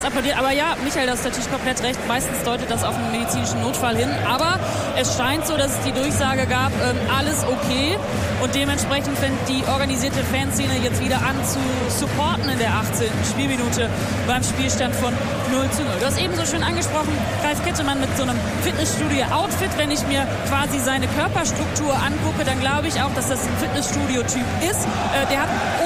applaudiert. Aber ja, Michael, das ist natürlich komplett recht. Meistens deutet das auf einen medizinischen Notfall hin. Aber es scheint so, dass es die Durchsage gab, alles okay. Und dementsprechend fängt die organisierte Fanszene jetzt wieder an zu supporten in der 18. Spielminute beim Spielstand von 0:0. Du hast eben so schön angesprochen, Ralf Kettemann mit so einem Fitnessstudio-Outfit. Wenn ich mir quasi seine Körperstruktur angucke, dann glaube ich auch, dass das ein Fitnessstudio-Typ ist. Der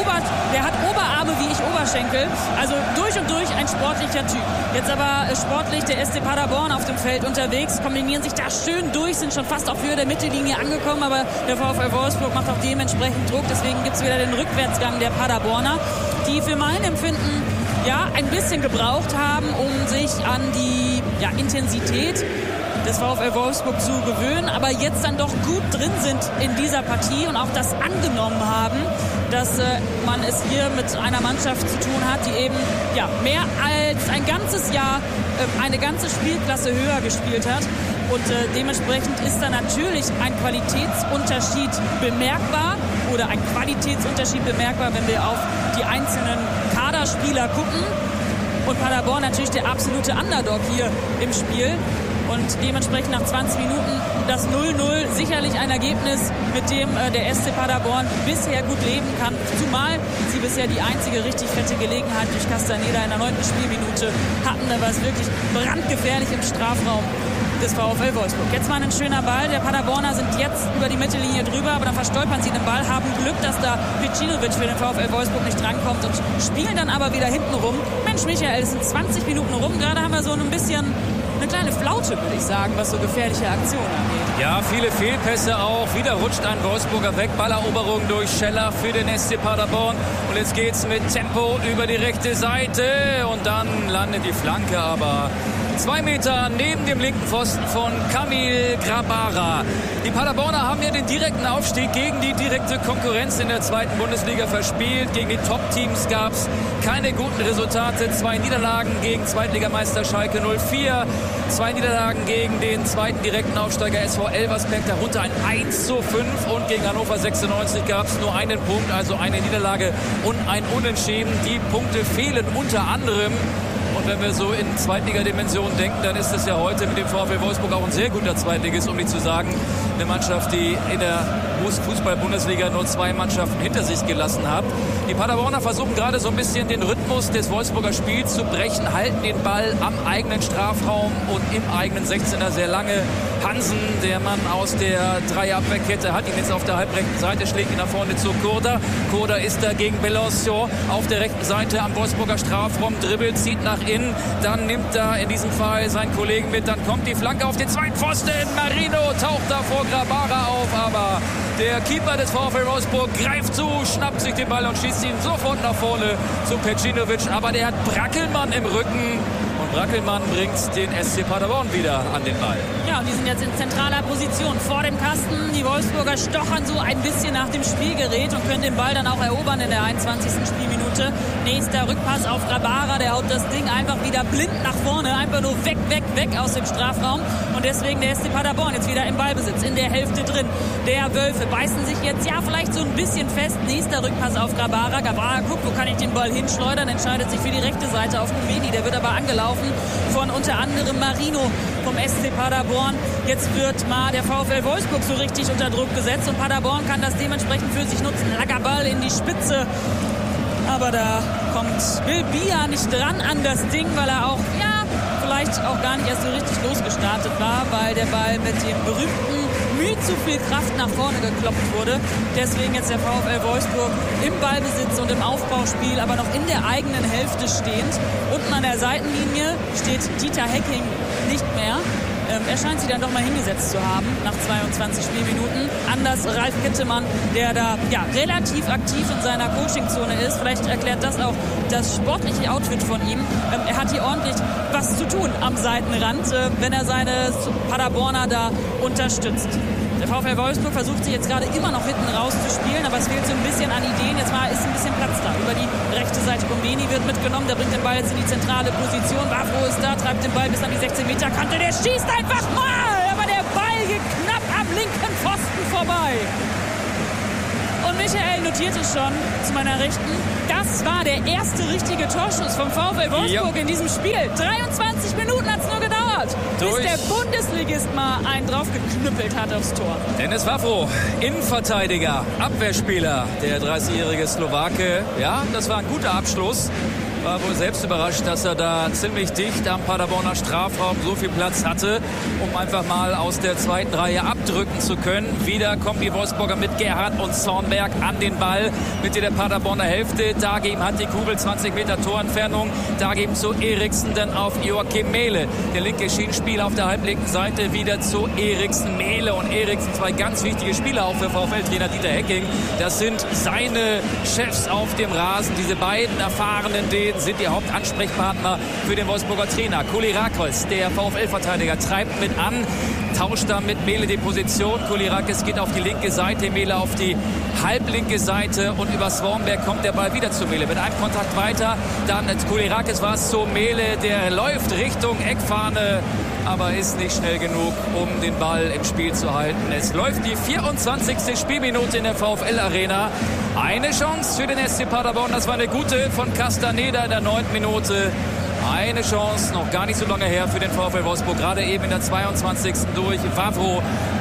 hat Oberarme wie ich Oberschenkel. Also durch und durch ein sportlicher Typ. Jetzt aber sportlich der SC Paderborn auf dem Feld unterwegs, kombinieren sich da schön durch, sind schon fast auf Höhe der Mittellinie angekommen, aber der VfL Wolfsburg macht auch dementsprechend Druck. Deswegen gibt es wieder den Rückwärtsgang der Paderborner, die für mein Empfinden ein bisschen gebraucht haben, um sich an die Intensität des VfL Wolfsburg zu gewöhnen, aber jetzt dann doch gut drin sind in dieser Partie und auch das angenommen haben, dass man es hier mit einer Mannschaft zu tun hat, die eben mehr als ein ganzes Jahr eine ganze Spielklasse höher gespielt hat. Und dementsprechend ist da natürlich ein Qualitätsunterschied bemerkbar oder ein Qualitätsunterschied bemerkbar, wenn wir auf die einzelnen Kaderspieler gucken. Und Paderborn natürlich der absolute Underdog hier im Spiel. Und dementsprechend nach 20 Minuten das 0:0 sicherlich ein Ergebnis, mit dem der SC Paderborn bisher gut leben kann. Zumal sie bisher die einzige richtig fette Gelegenheit durch Castaneda in der 9. Spielminute hatten. Da war es wirklich brandgefährlich im Strafraum des VfL Wolfsburg. Jetzt war ein schöner Ball. Der Paderborner sind jetzt über die Mittellinie drüber, aber dann verstolpern sie den Ball, haben Glück, dass da Pecinovic für den VfL Wolfsburg nicht drankommt und spielen dann aber wieder hinten rum. Mensch, Michael, es sind 20 Minuten rum. Gerade haben wir so ein bisschen eine kleine Flaute, würde ich sagen, was so gefährliche Aktionen angeht. Ja, viele Fehlpässe auch. Wieder rutscht ein Wolfsburger weg. Balleroberung durch Scheller für den SC Paderborn. Und jetzt geht's mit Tempo über die rechte Seite. Und dann landet die Flanke aber 2 Meter neben dem linken Pfosten von Kamil Grabara. Die Paderborner haben ja den direkten Aufstieg gegen die direkte Konkurrenz in der 2. Bundesliga verspielt. Gegen die Top-Teams gab es keine guten Resultate. 2 Niederlagen gegen Zweitligameister Schalke 04. 2 Niederlagen gegen den zweiten direkten Aufsteiger SV Elversberg. Darunter ein 1:5. Und gegen Hannover 96 gab es nur einen Punkt, also eine Niederlage und ein Unentschieden. Die Punkte fehlen unter anderem. Und wenn wir so in Zweitliga-Dimensionen denken, dann ist es ja heute mit dem VfL Wolfsburg auch ein sehr guter Zweitligist, um nicht zu sagen, eine Mannschaft, die in der Fußball-Bundesliga nur 2 Mannschaften hinter sich gelassen hat. Die Paderborner versuchen gerade so ein bisschen den Rhythmus des Wolfsburger Spiels zu brechen, halten den Ball am eigenen Strafraum und im eigenen 16er sehr lange. Hansen, der Mann aus der Dreierabwehrkette, hat ihn jetzt auf der halbrechten Seite, schlägt ihn nach vorne zu Kurda. Kurda ist da gegen Bellancion auf der rechten Seite am Wolfsburger Strafraum, dribbelt, zieht nach innen, dann nimmt da in diesem Fall seinen Kollegen mit, dann kommt die Flanke auf den zweiten Pfosten, Marino taucht da vor Grabara auf, aber der Keeper des VfL Wolfsburg greift zu, schnappt sich den Ball und schießt ihn sofort nach vorne zu Pecinovic, aber der hat Brackelmann im Rücken. Und Brackelmann bringt den SC Paderborn wieder an den Ball. Ja, und die sind jetzt in zentraler Position vor dem Kasten. Die Wolfsburger stochern so ein bisschen nach dem Spielgerät und können den Ball dann auch erobern in der 21. Spielminute. Nächster Rückpass auf Grabara, der haut das Ding einfach wieder blind nach vorne. Einfach nur weg aus dem Strafraum. Und deswegen der SC Paderborn jetzt wieder im Ballbesitz, in der Hälfte drin. Der Wölfe beißen sich jetzt vielleicht so ein bisschen fest. Nächster Rückpass auf Grabara. Grabara guckt, wo kann ich den Ball hinschleudern, entscheidet sich für die rechte Seite auf Kumeni. Der wird aber angelaufen von unter anderem Marino vom SC Paderborn. Jetzt wird mal der VfL Wolfsburg so richtig unter Druck gesetzt und Paderborn kann das dementsprechend für sich nutzen. Langer Ball in die Spitze, aber da kommt Will Bia nicht dran an das Ding, weil er auch, vielleicht auch gar nicht erst so richtig losgestartet war, weil der Ball mit dem berühmten zu viel Kraft nach vorne geklopft wurde. Deswegen jetzt der VfL Wolfsburg im Ballbesitz und im Aufbauspiel, aber noch in der eigenen Hälfte stehend. Unten an der Seitenlinie steht Dieter Hecking nicht mehr. Er scheint sie dann doch mal hingesetzt zu haben nach 22 Spielminuten. Anders Ralf Kettemann, der da relativ aktiv in seiner Coachingzone ist. Vielleicht erklärt das auch das sportliche Outfit von ihm. Er hat hier ordentlich was zu tun am Seitenrand, wenn er seine Paderborner da unterstützt. Der VfL Wolfsburg versucht sich jetzt gerade immer noch hinten rauszuspielen, aber es fehlt so ein bisschen an Ideen. Jetzt ist ein bisschen Platz da. Über die rechte Seite Kumeni wird mitgenommen, der bringt den Ball jetzt in die zentrale Position. Wafro ist da, treibt den Ball bis an die 16-Meter-Kante. Der schießt einfach mal, aber der Ball geht knapp am linken Pfosten vorbei. Und Michael notiert es schon zu meiner Rechten. Das war der erste richtige Torschuss vom VfL Wolfsburg in diesem Spiel. 23 Minuten hat es nur gedauert, bis der Bundesligist mal einen draufgeknüppelt hat aufs Tor. Dennis Wawro, Innenverteidiger, Abwehrspieler, der 30-jährige Slowake. Ja, das war ein guter Abschluss. War wohl selbst überrascht, dass er da ziemlich dicht am Paderborner Strafraum so viel Platz hatte, um einfach mal aus der zweiten Reihe abdrücken zu können. Wieder kommen die Wolfsburger mit Gerhardt und Zornberg an den Ball. Mitte der Paderborner Hälfte. Dagegen hat die Kugel 20 Meter Torentfernung. Dagegen zu Eriksen, dann auf Joachim Mehle. Der linke Schienenspieler auf der halblinken Seite wieder zu Eriksen. Mehle und Eriksen, zwei ganz wichtige Spieler auch für VfL-Trainer Dieter Hecking. Das sind seine Chefs auf dem Rasen. Diese beiden erfahrenen Dänen sind die Hauptansprechpartner für den Wolfsburger Trainer. Kolyrakos, der VfL-Verteidiger, treibt mit an, tauscht dann mit Mehle die Position. Kolyrakos geht auf die linke Seite, Mehle auf die halblinke Seite und über Swanberg kommt der Ball wieder zu Mehle. Mit einem Kontakt weiter, dann Kolyrakos war es zu Mehle, der läuft Richtung Eckfahne, aber ist nicht schnell genug, um den Ball im Spiel zu halten. Es läuft die 24. Spielminute in der VfL-Arena. Eine Chance für den SC Paderborn, das war eine gute von Castaneda in der 9. Minute. Eine Chance, noch gar nicht so lange her für den VfL Wolfsburg, gerade eben in der 22. durch Wawro.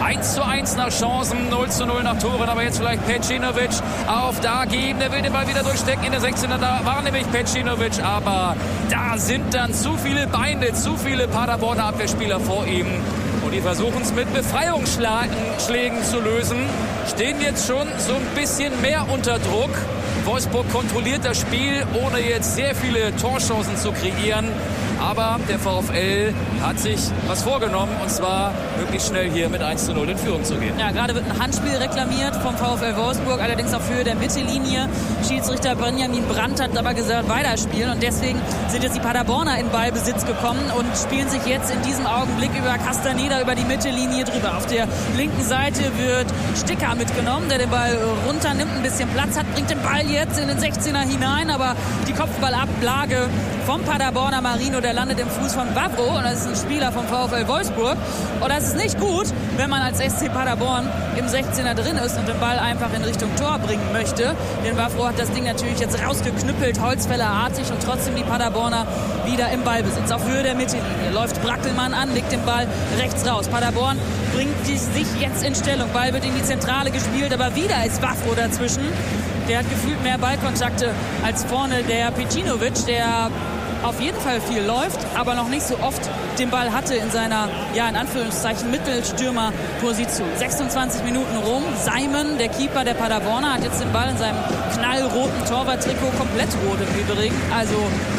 1:1 nach Chancen, 0:0 nach Toren, aber jetzt vielleicht Pecinovic auf Dagim, der will den Ball wieder durchstecken in der 16er, da war nämlich Pecinovic, aber da sind dann zu viele Beine, zu viele Paderborner Abwehrspieler vor ihm. Und die versuchen es mit Befreiungsschlägen zu lösen, stehen jetzt schon so ein bisschen mehr unter Druck. Wolfsburg kontrolliert das Spiel, ohne jetzt sehr viele Torchancen zu kreieren. Aber der VfL hat sich was vorgenommen, und zwar möglichst schnell hier mit 1:0 in Führung zu gehen. Ja, gerade wird ein Handspiel reklamiert vom VfL Wolfsburg, allerdings auf Höhe der Mittellinie. Schiedsrichter Benjamin Brandt hat aber gesagt, weiterspielen. Und deswegen sind jetzt die Paderborner in Ballbesitz gekommen und spielen sich jetzt in diesem Augenblick über Castaneda über die Mittellinie drüber. Auf der linken Seite wird Sticker mitgenommen, der den Ball runternimmt, ein bisschen Platz hat, bringt den Ball jetzt in den 16er hinein, aber die Kopfballablage vom Paderborner Marino, der landet im Fuß von Wawro, und das ist ein Spieler vom VfL Wolfsburg. Und das ist nicht gut, wenn man als SC Paderborn im 16er drin ist und den Ball einfach in Richtung Tor bringen möchte. Denn Wawro hat das Ding natürlich jetzt rausgeknüppelt, Holzfällerartig, und trotzdem die Paderborner wieder im Ballbesitz. Auf Höhe der Mittellinie läuft Brackelmann an, legt den Ball rechts raus. Paderborn bringt sich jetzt in Stellung. Ball wird in die Zentrale gespielt, aber wieder ist Wawro dazwischen. Der hat gefühlt mehr Ballkontakte als vorne der Pecinovic, der auf jeden Fall viel läuft, aber noch nicht so oft den Ball hatte in seiner, ja, in Anführungszeichen, Mittelstürmerposition. 26 Minuten rum. Simon, der Keeper der Paderborner, hat jetzt den Ball in seinem knallroten Torwarttrikot, komplett rot im Übrigen, also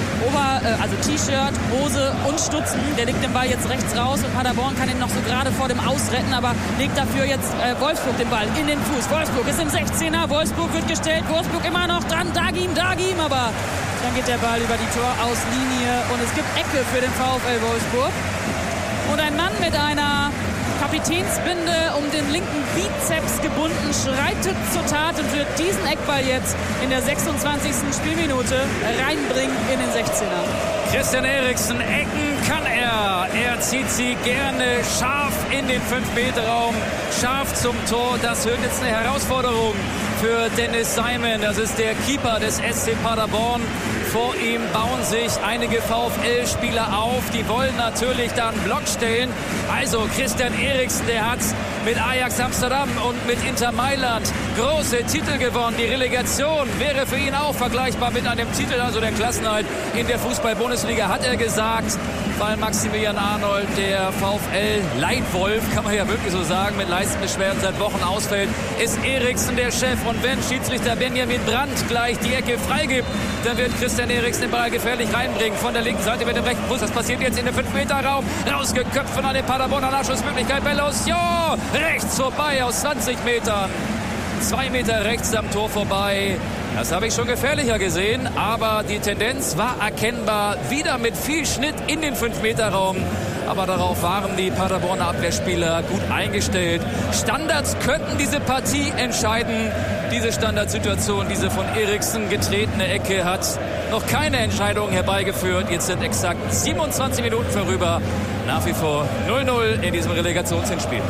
T-Shirt, Hose und Stutzen. Der legt den Ball jetzt rechts raus und Paderborn kann ihn noch so gerade vor dem Aus retten, aber legt dafür jetzt Wolfsburg den Ball in den Fuß. Wolfsburg ist im 16er, Wolfsburg wird gestellt, Wolfsburg immer noch dran, Dagim, aber dann geht der Ball über die Torauslinie und es gibt Ecke für den VfL Wolfsburg. Und ein Mann mit einer Kapitänsbinde um den linken Bizeps gebunden schreitet zur Tat und wird diesen Eckball jetzt in der 26. Spielminute reinbringen in den 16er. Christian Eriksen, Ecken kann er. Er zieht sie gerne scharf in den 5-Meter-Raum, scharf zum Tor. Das wird jetzt eine Herausforderung für Dennis Simon. Das ist der Keeper des SC Paderborn. Vor ihm bauen sich einige VfL-Spieler auf. Die wollen natürlich da einen Block stellen. Also Christian Eriksen, der hat mit Ajax Amsterdam und mit Inter Mailand große Titel gewonnen. Die Relegation wäre für ihn auch vergleichbar mit einem Titel, also der Klassenerhalt in der Fußball-Bundesliga, hat er gesagt. Weil Maximilian Arnold, der VfL-Leitwolf, kann man ja wirklich so sagen, mit Leistenbeschwerden seit Wochen ausfällt, ist Eriksen der Chef. Und wenn Schiedsrichter Benjamin Brandt gleich die Ecke freigibt, dann wird Christian Eriksen den Ball gefährlich reinbringen. Von der linken Seite mit dem rechten Fuß. Das passiert jetzt in den 5-Meter-Raum. Rausgeköpft von einer Paderborner Nachschussmöglichkeit. Bellos, ja, rechts vorbei aus 20 Metern. 2 Meter rechts am Tor vorbei. Das habe ich schon gefährlicher gesehen, aber die Tendenz war erkennbar. Wieder mit viel Schnitt in den 5-Meter-Raum. Aber darauf waren die Paderborner Abwehrspieler gut eingestellt. Standards könnten diese Partie entscheiden. Diese Standardsituation, diese von Eriksen getretene Ecke, hat noch keine Entscheidung herbeigeführt. Jetzt sind exakt 27 Minuten vorüber. Nach wie vor 0:0 in diesem Relegationshinspiel.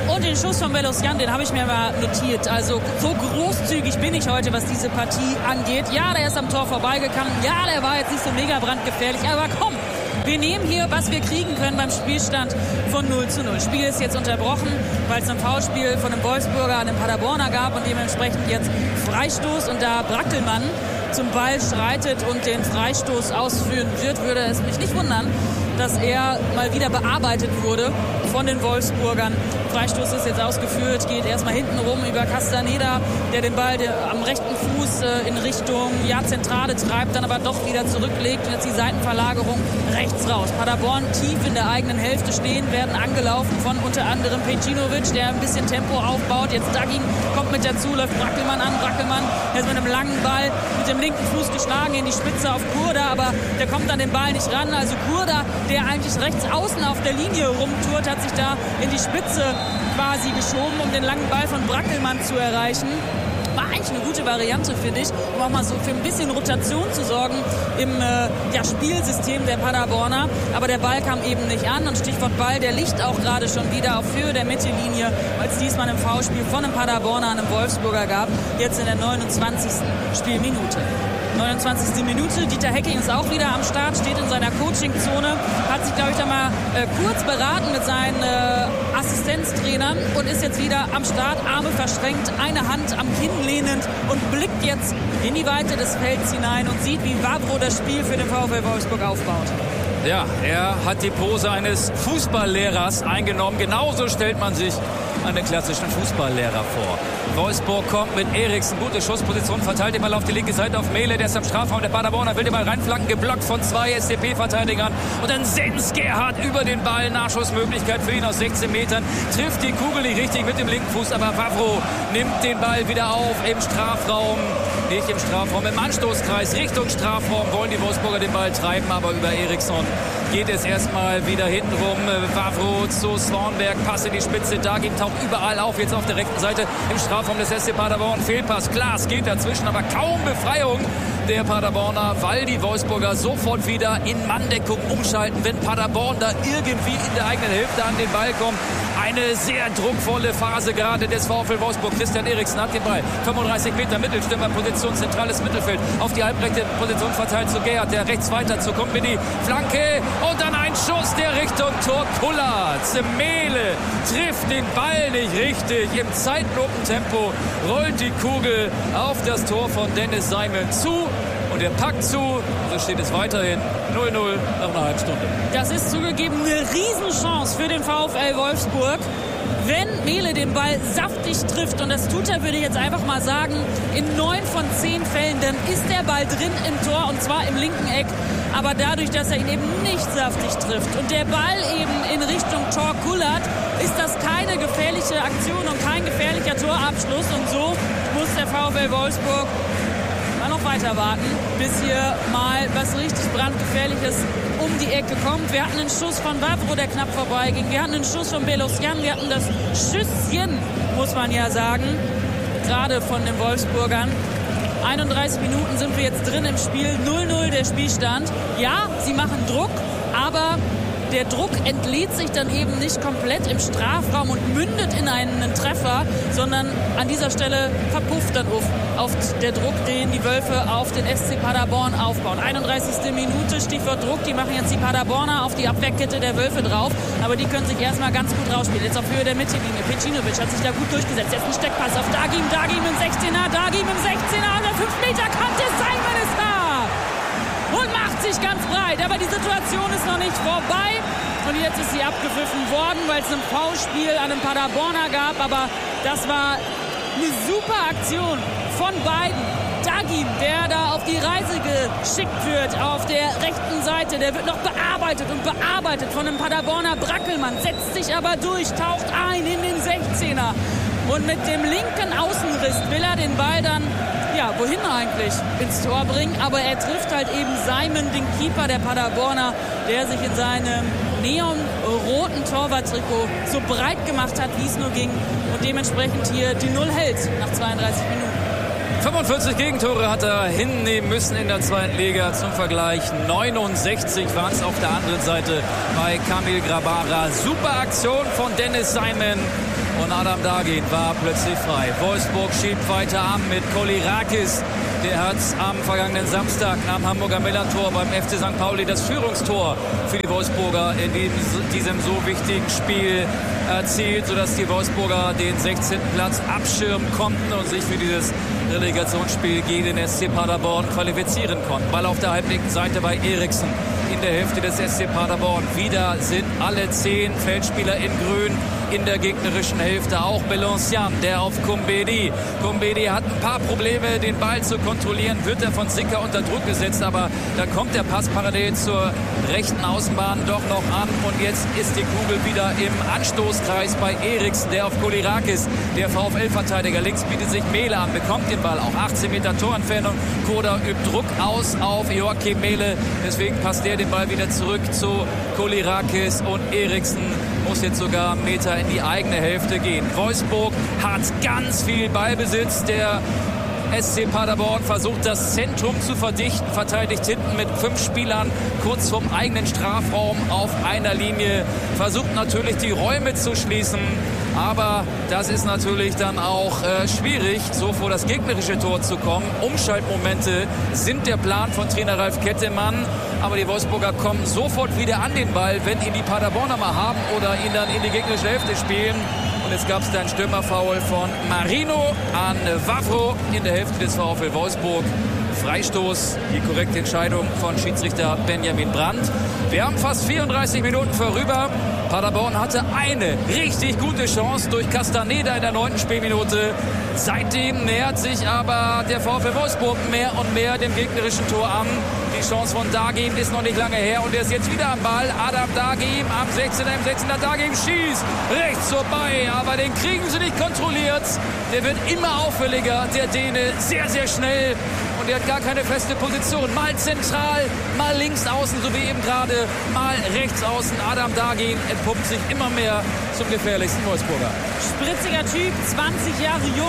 Und den Schuss von Belosyan, den habe ich mir mal notiert. Also so großzügig bin ich heute, was diese Partie angeht. Ja, der ist am Tor vorbeigekommen. Ja, der war jetzt nicht so mega brandgefährlich. Aber komm, wir nehmen hier, was wir kriegen können beim Spielstand von 0:0. Spiel ist jetzt unterbrochen, weil es ein Foulspiel von einem Wolfsburger an einem Paderborner gab und dementsprechend jetzt Freistoß. Und da Brackelmann zum Ball schreitet und den Freistoß ausführen wird, würde es mich nicht wundern, dass er mal wieder bearbeitet wurde von den Wolfsburgern. Freistoß ist jetzt ausgeführt, geht erstmal hinten rum über Castaneda, der den Ball am rechten Fuß in Richtung Zentrale treibt, dann aber doch wieder zurücklegt und jetzt die Seitenverlagerung rechts raus. Paderborn tief in der eigenen Hälfte stehen, werden angelaufen von unter anderem Pejcinovic, der ein bisschen Tempo aufbaut. Jetzt Dagin kommt mit dazu, läuft Brackelmann an. Brackelmann jetzt mit einem langen Ball mit dem linken Fuß geschlagen in die Spitze auf Kurda, aber der kommt an den Ball nicht ran. Also Kurda, der eigentlich rechts außen auf der Linie rumtourt, hat sich da in die Spitze quasi geschoben, um den langen Ball von Brackelmann zu erreichen. War eigentlich eine gute Variante, finde ich, um auch mal so für ein bisschen Rotation zu sorgen im Spielsystem der Paderborner. Aber der Ball kam eben nicht an und Stichwort Ball, der liegt auch gerade schon wieder auf Höhe der Mittellinie, weil es diesmal ein Foulspiel von einem Paderborner an einem Wolfsburger gab, jetzt in der 29. Spielminute. 29. Minute, Dieter Hecking ist auch wieder am Start, steht in seiner Coachingzone, hat sich, glaube ich, da mal kurz beraten mit seinen Assistenztrainern und ist jetzt wieder am Start, Arme verschränkt, eine Hand am Kinn lehnend und blickt jetzt in die Weite des Felds hinein und sieht, wie Wawro das Spiel für den VfL Wolfsburg aufbaut. Ja, er hat die Pose eines Fußballlehrers eingenommen. Genauso stellt man sich einen klassischen Fußballlehrer vor. Wolfsburg kommt mit Eriksen, gute Schussposition, verteilt den Ball auf die linke Seite auf Mehle, der ist am Strafraum, der Paderborner will den Ball reinflanken, geblockt von 2 SDP-Verteidigern und dann Sens Gerhardt über den Ball, Nachschussmöglichkeit für ihn aus 16 Metern, trifft die Kugel nicht richtig mit dem linken Fuß, aber Wawro nimmt den Ball wieder auf im Strafraum, nicht im Strafraum, im Anstoßkreis, Richtung Strafraum wollen die Wolfsburger den Ball treiben, aber über Eriksen geht es erstmal wieder hintenrum. Wawro zu Swanberg, Pass in die Spitze, Dagin taucht überall auf, jetzt auf der rechten Seite im Strafraum des SC Paderborn. Fehlpass, Klaas geht dazwischen, aber kaum Befreiung der Paderborner, weil die Wolfsburger sofort wieder in Manndeckung umschalten, wenn Paderborn da irgendwie in der eigenen Hälfte an den Ball kommt. Eine sehr druckvolle Phase gerade des VfL Wolfsburg. Christian Eriksen hat den Ball. 35 Meter Mittelstürmerposition, zentrales Mittelfeld. Auf die halbrechte Position verteilt zu Gerhardt, der rechts weiter zu Kompanie. Flanke und dann ein Schuss, der Richtung Tor kullert. Mehle trifft den Ball nicht richtig. Im Zeitlupentempo rollt die Kugel auf das Tor von Dennis Seimen zu. Und er packt zu, so steht es weiterhin 0:0 nach einer halben Stunde. Das ist zugegeben eine Riesenchance für den VfL Wolfsburg. Wenn Mehle den Ball saftig trifft, und das tut er, würde ich jetzt einfach mal sagen, in 9 von 10 Fällen, dann ist der Ball drin im Tor und zwar im linken Eck. Aber dadurch, dass er ihn eben nicht saftig trifft und der Ball eben in Richtung Tor kullert, ist das keine gefährliche Aktion und kein gefährlicher Torabschluss. Und so muss der VfL Wolfsburg noch weiter warten, bis hier mal was richtig brandgefährliches um die Ecke kommt. Wir hatten einen Schuss von Wawro, der knapp vorbeiging. Wir hatten einen Schuss von Belosyan. Wir hatten das Schüsschen, muss man ja sagen, gerade von den Wolfsburgern. 31 Minuten sind wir jetzt drin im Spiel. 0:0 der Spielstand. Ja, sie machen Druck, aber der Druck entlädt sich dann eben nicht komplett im Strafraum und mündet in einen Treffer, sondern an dieser Stelle verpufft dann oft der Druck, den die Wölfe auf den SC Paderborn aufbauen. 31. Minute, Stichwort Druck, die machen jetzt die Paderborner auf die Abwehrkette der Wölfe drauf, aber die können sich erstmal ganz gut rausspielen. Jetzt auf Höhe der Mittellinie, Pejcinovic hat sich da gut durchgesetzt, jetzt ein Steckpass auf Dagin im 16er, Dagin im 16er, an der 5-Meter-Kante, Seimen ist da! Und macht sich ganz breit. Aber die Situation ist noch nicht vorbei. Und jetzt ist sie abgepfiffen worden, weil es ein Foulspiel an einem Paderborner gab. Aber das war eine super Aktion von beiden. Dagin, der da auf die Reise geschickt wird, auf der rechten Seite, der wird noch bearbeitet von einem Paderborner. Brackelmann setzt sich aber durch, taucht ein in den 16er. Und mit dem linken Außenriss will er den Ball dann, ja, wohin eigentlich? Ins Tor bringen. Aber er trifft halt eben Seimen, den Keeper der Paderborner, der sich in seinem neonroten Torwarttrikot so breit gemacht hat, wie es nur ging. Und dementsprechend hier die 0 hält nach 32 Minuten. 45 Gegentore hat er hinnehmen müssen in der zweiten Liga. Zum Vergleich 69 waren es auf der anderen Seite bei Kamil Grabara. Super Aktion von Dennis Seimen. und Adam Dagin war plötzlich frei. Wolfsburg schiebt weiter an mit Kolirakis. Der hat am vergangenen Samstag am Hamburger Millantor beim FC St. Pauli das Führungstor für die Wolfsburger in diesem so wichtigen Spiel erzielt, sodass die Wolfsburger den 16. Platz abschirmen konnten und sich für dieses Relegationsspiel gegen den SC Paderborn qualifizieren konnten. Ball auf der halblinken Seite bei Eriksen in der Hälfte des SC Paderborn. Wieder sind alle 10 Feldspieler in Grün in der gegnerischen Hälfte. Auch Belancian, der auf Kumbedi. Kumbedi hat ein paar Probleme, den Ball zu kontrollieren. Wird er von Sicker unter Druck gesetzt, aber da kommt der Pass parallel zur rechten Außenbahn doch noch an. Und jetzt ist die Kugel wieder im Anstoßkreis bei Eriksen, der auf Kolirakis, der VfL-Verteidiger. Links bietet sich Mehle an, bekommt den Ball. Auch 18 Meter Torentfernung. Koda übt Druck aus auf Joachim Mehle. Deswegen passt der den Ball wieder zurück zu Kolirakis und Eriksen muss jetzt sogar einen Meter in die eigene Hälfte gehen. Wolfsburg hat ganz viel Ballbesitz. Der SC Paderborn versucht, das Zentrum zu verdichten, verteidigt hinten mit 5 Spielern kurz vom eigenen Strafraum auf einer Linie, versucht natürlich die Räume zu schließen, aber das ist natürlich dann auch schwierig, so vor das gegnerische Tor zu kommen. Umschaltmomente sind der Plan von Trainer Ralf Kettemann, aber die Wolfsburger kommen sofort wieder an den Ball, wenn ihn die Paderborner mal haben oder ihn dann in die gegnerische Hälfte spielen. Und jetzt gab es da ein Stürmerfoul von Marino an Wavro in der Hälfte des VfL Wolfsburg. Freistoß, die korrekte Entscheidung von Schiedsrichter Benjamin Brandt. Wir haben fast 34 Minuten vorüber. Paderborn hatte eine richtig gute Chance durch Castaneda in der 9. Spielminute. Seitdem nähert sich aber der VfL Wolfsburg mehr und mehr dem gegnerischen Tor an. Die Chance von Dagim ist noch nicht lange her und er ist jetzt wieder am Ball. Adam Dagim am 16er, im 16er. Dagim schießt rechts vorbei, aber den kriegen sie nicht kontrolliert. Der wird immer auffälliger, der Däne, sehr, sehr schnell. Und er hat gar keine feste Position. Mal zentral, mal links außen, so wie eben gerade, mal rechts außen. Adam Dagin entpuppt sich immer mehr zum gefährlichsten Wolfsburger. Spritziger Typ, 20 Jahre jung,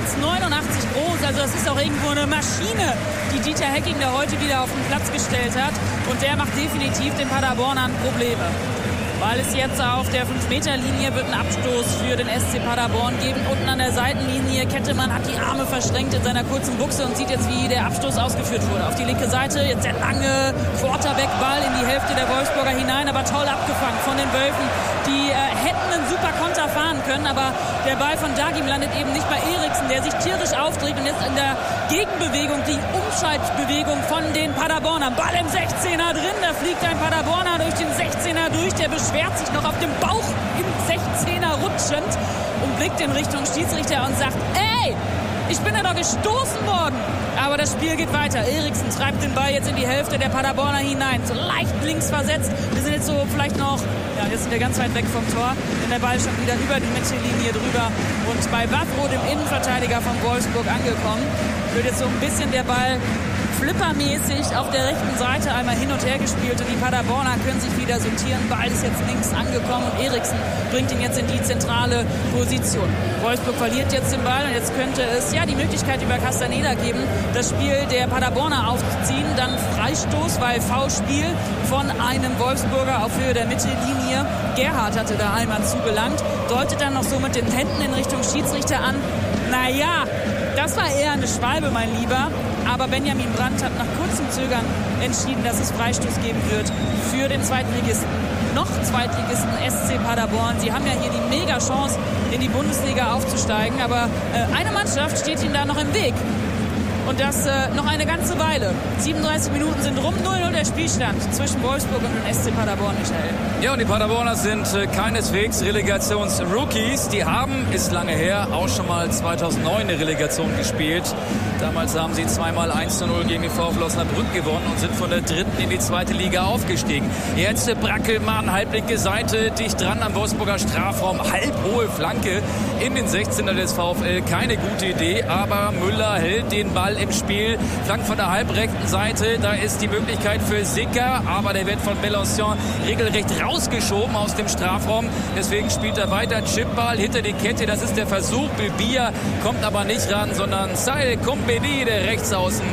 1,89 groß. Also das ist auch irgendwo eine Maschine, die Dieter Hecking da heute wieder auf den Platz gestellt hat. Und der macht definitiv den Paderbornern Probleme. Weil es jetzt auf der 5-Meter-Linie wird einen Abstoß für den SC Paderborn geben. Unten an der Seitenlinie, Kettemann hat die Arme verschränkt in seiner kurzen Buchse und sieht jetzt, wie der Abstoß ausgeführt wurde. Auf die linke Seite, jetzt der lange Quarterback-Ball in die Hälfte der Wolfsburger hinein, aber toll abgefangen von den Wölfen. Die hätten einen super Konter fahren können, aber der Ball von Dagim landet eben nicht bei Eriksen, der sich tierisch aufdreht und jetzt in der Gegenbewegung, die Umschaltbewegung von den Paderbornern. Ball im 16er drin, da fliegt ein Paderborner durch den 16er durch, der schwert sich noch auf dem Bauch im 16er rutschend und blickt in Richtung Schiedsrichter und sagt, ey, ich bin ja doch gestoßen worden. Aber das Spiel geht weiter. Eriksen treibt den Ball jetzt in die Hälfte der Paderborner hinein. So leicht links versetzt. Wir sind jetzt so vielleicht noch, ja, jetzt sind wir ganz weit weg vom Tor. Denn der Ball schon wieder über die Mittellinie drüber. Und bei Wavro, dem Innenverteidiger von Wolfsburg, angekommen, wird jetzt so ein bisschen der Ball flippermäßig auf der rechten Seite einmal hin und her gespielt und die Paderborner können sich wieder sortieren. Ball ist jetzt links angekommen und Eriksen bringt ihn jetzt in die zentrale Position. Wolfsburg verliert jetzt den Ball und jetzt könnte es ja die Möglichkeit über Castaneda geben, das Spiel der Paderborner aufzuziehen. Dann Freistoß, weil Foulspiel von einem Wolfsburger auf Höhe der Mittellinie. Gerhard hatte da einmal zugelangt, deutet dann noch so mit den Händen in Richtung Schiedsrichter an. Naja, das war eher eine Schwalbe, mein Lieber. Aber Benjamin Brandt hat nach kurzem Zögern entschieden, dass es Freistoß geben wird für den Zweitligisten. Noch Zweitligisten SC Paderborn. Sie haben ja hier die Mega-Chance, in die Bundesliga aufzusteigen. Aber eine Mannschaft steht ihnen da noch im Weg. Und das noch eine ganze Weile. 37 Minuten sind rum, 0-0 der Spielstand zwischen Wolfsburg und dem SC Paderborn, Michael. Ja, und die Paderborner sind keineswegs Relegations-Rookies. Die haben, ist lange her, auch schon mal 2009 eine Relegation gespielt. Damals haben sie zweimal 1-0 gegen den VfL Osnabrück gewonnen und sind von der 3. in die 2. Liga aufgestiegen. Jetzt Brackelmann, halblinke Seite, dicht dran am Wolfsburger Strafraum. Halbhohe Flanke in den 16er des VfL. Keine gute Idee, aber Müller hält den Ball im Spiel. Flank von der halbrechten Seite, da ist die Möglichkeit für Sicker, aber der wird von Belancian regelrecht rausgeschoben aus dem Strafraum. Deswegen spielt er weiter. Chipball hinter die Kette, das ist der Versuch. Bilbia kommt aber nicht ran, sondern Saïd Kumbedi, der Rechtsaußen,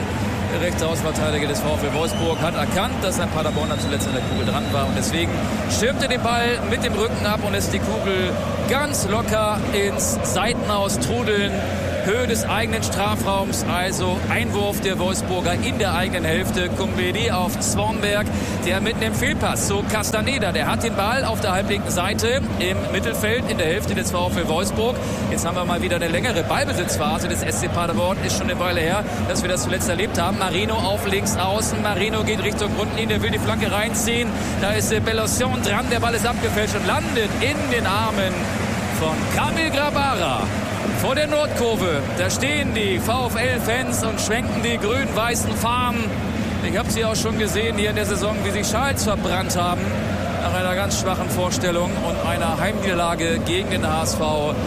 Der rechte Außenverteidiger des VfL Wolfsburg hat erkannt, dass ein Paderborner zuletzt an der Kugel dran war und deswegen schirmt er den Ball mit dem Rücken ab und lässt die Kugel ganz locker ins Seitenaus trudeln. Höhe des eigenen Strafraums, also Einwurf der Wolfsburger in der eigenen Hälfte. Kumbedi auf Zwornberg, der mit einem Fehlpass zu Castaneda. Der hat den Ball auf der halblinken Seite im Mittelfeld in der Hälfte des VfL Wolfsburg. Jetzt haben wir mal wieder eine längere Ballbesitzphase des SC Paderborn. Ist schon eine Weile her, dass wir das zuletzt erlebt haben. Marino auf links außen. Marino geht Richtung Grundlinie, will die Flanke reinziehen. Da ist Belosion dran. Der Ball ist abgefälscht und landet in den Armen von Kamil Grabara. Vor der Nordkurve, da stehen die VfL-Fans und schwenken die grün-weißen Fahnen. Ich habe sie auch schon gesehen hier in der Saison, wie sie Schals verbrannt haben. Nach einer ganz schwachen Vorstellung und einer Heimniederlage gegen den HSV.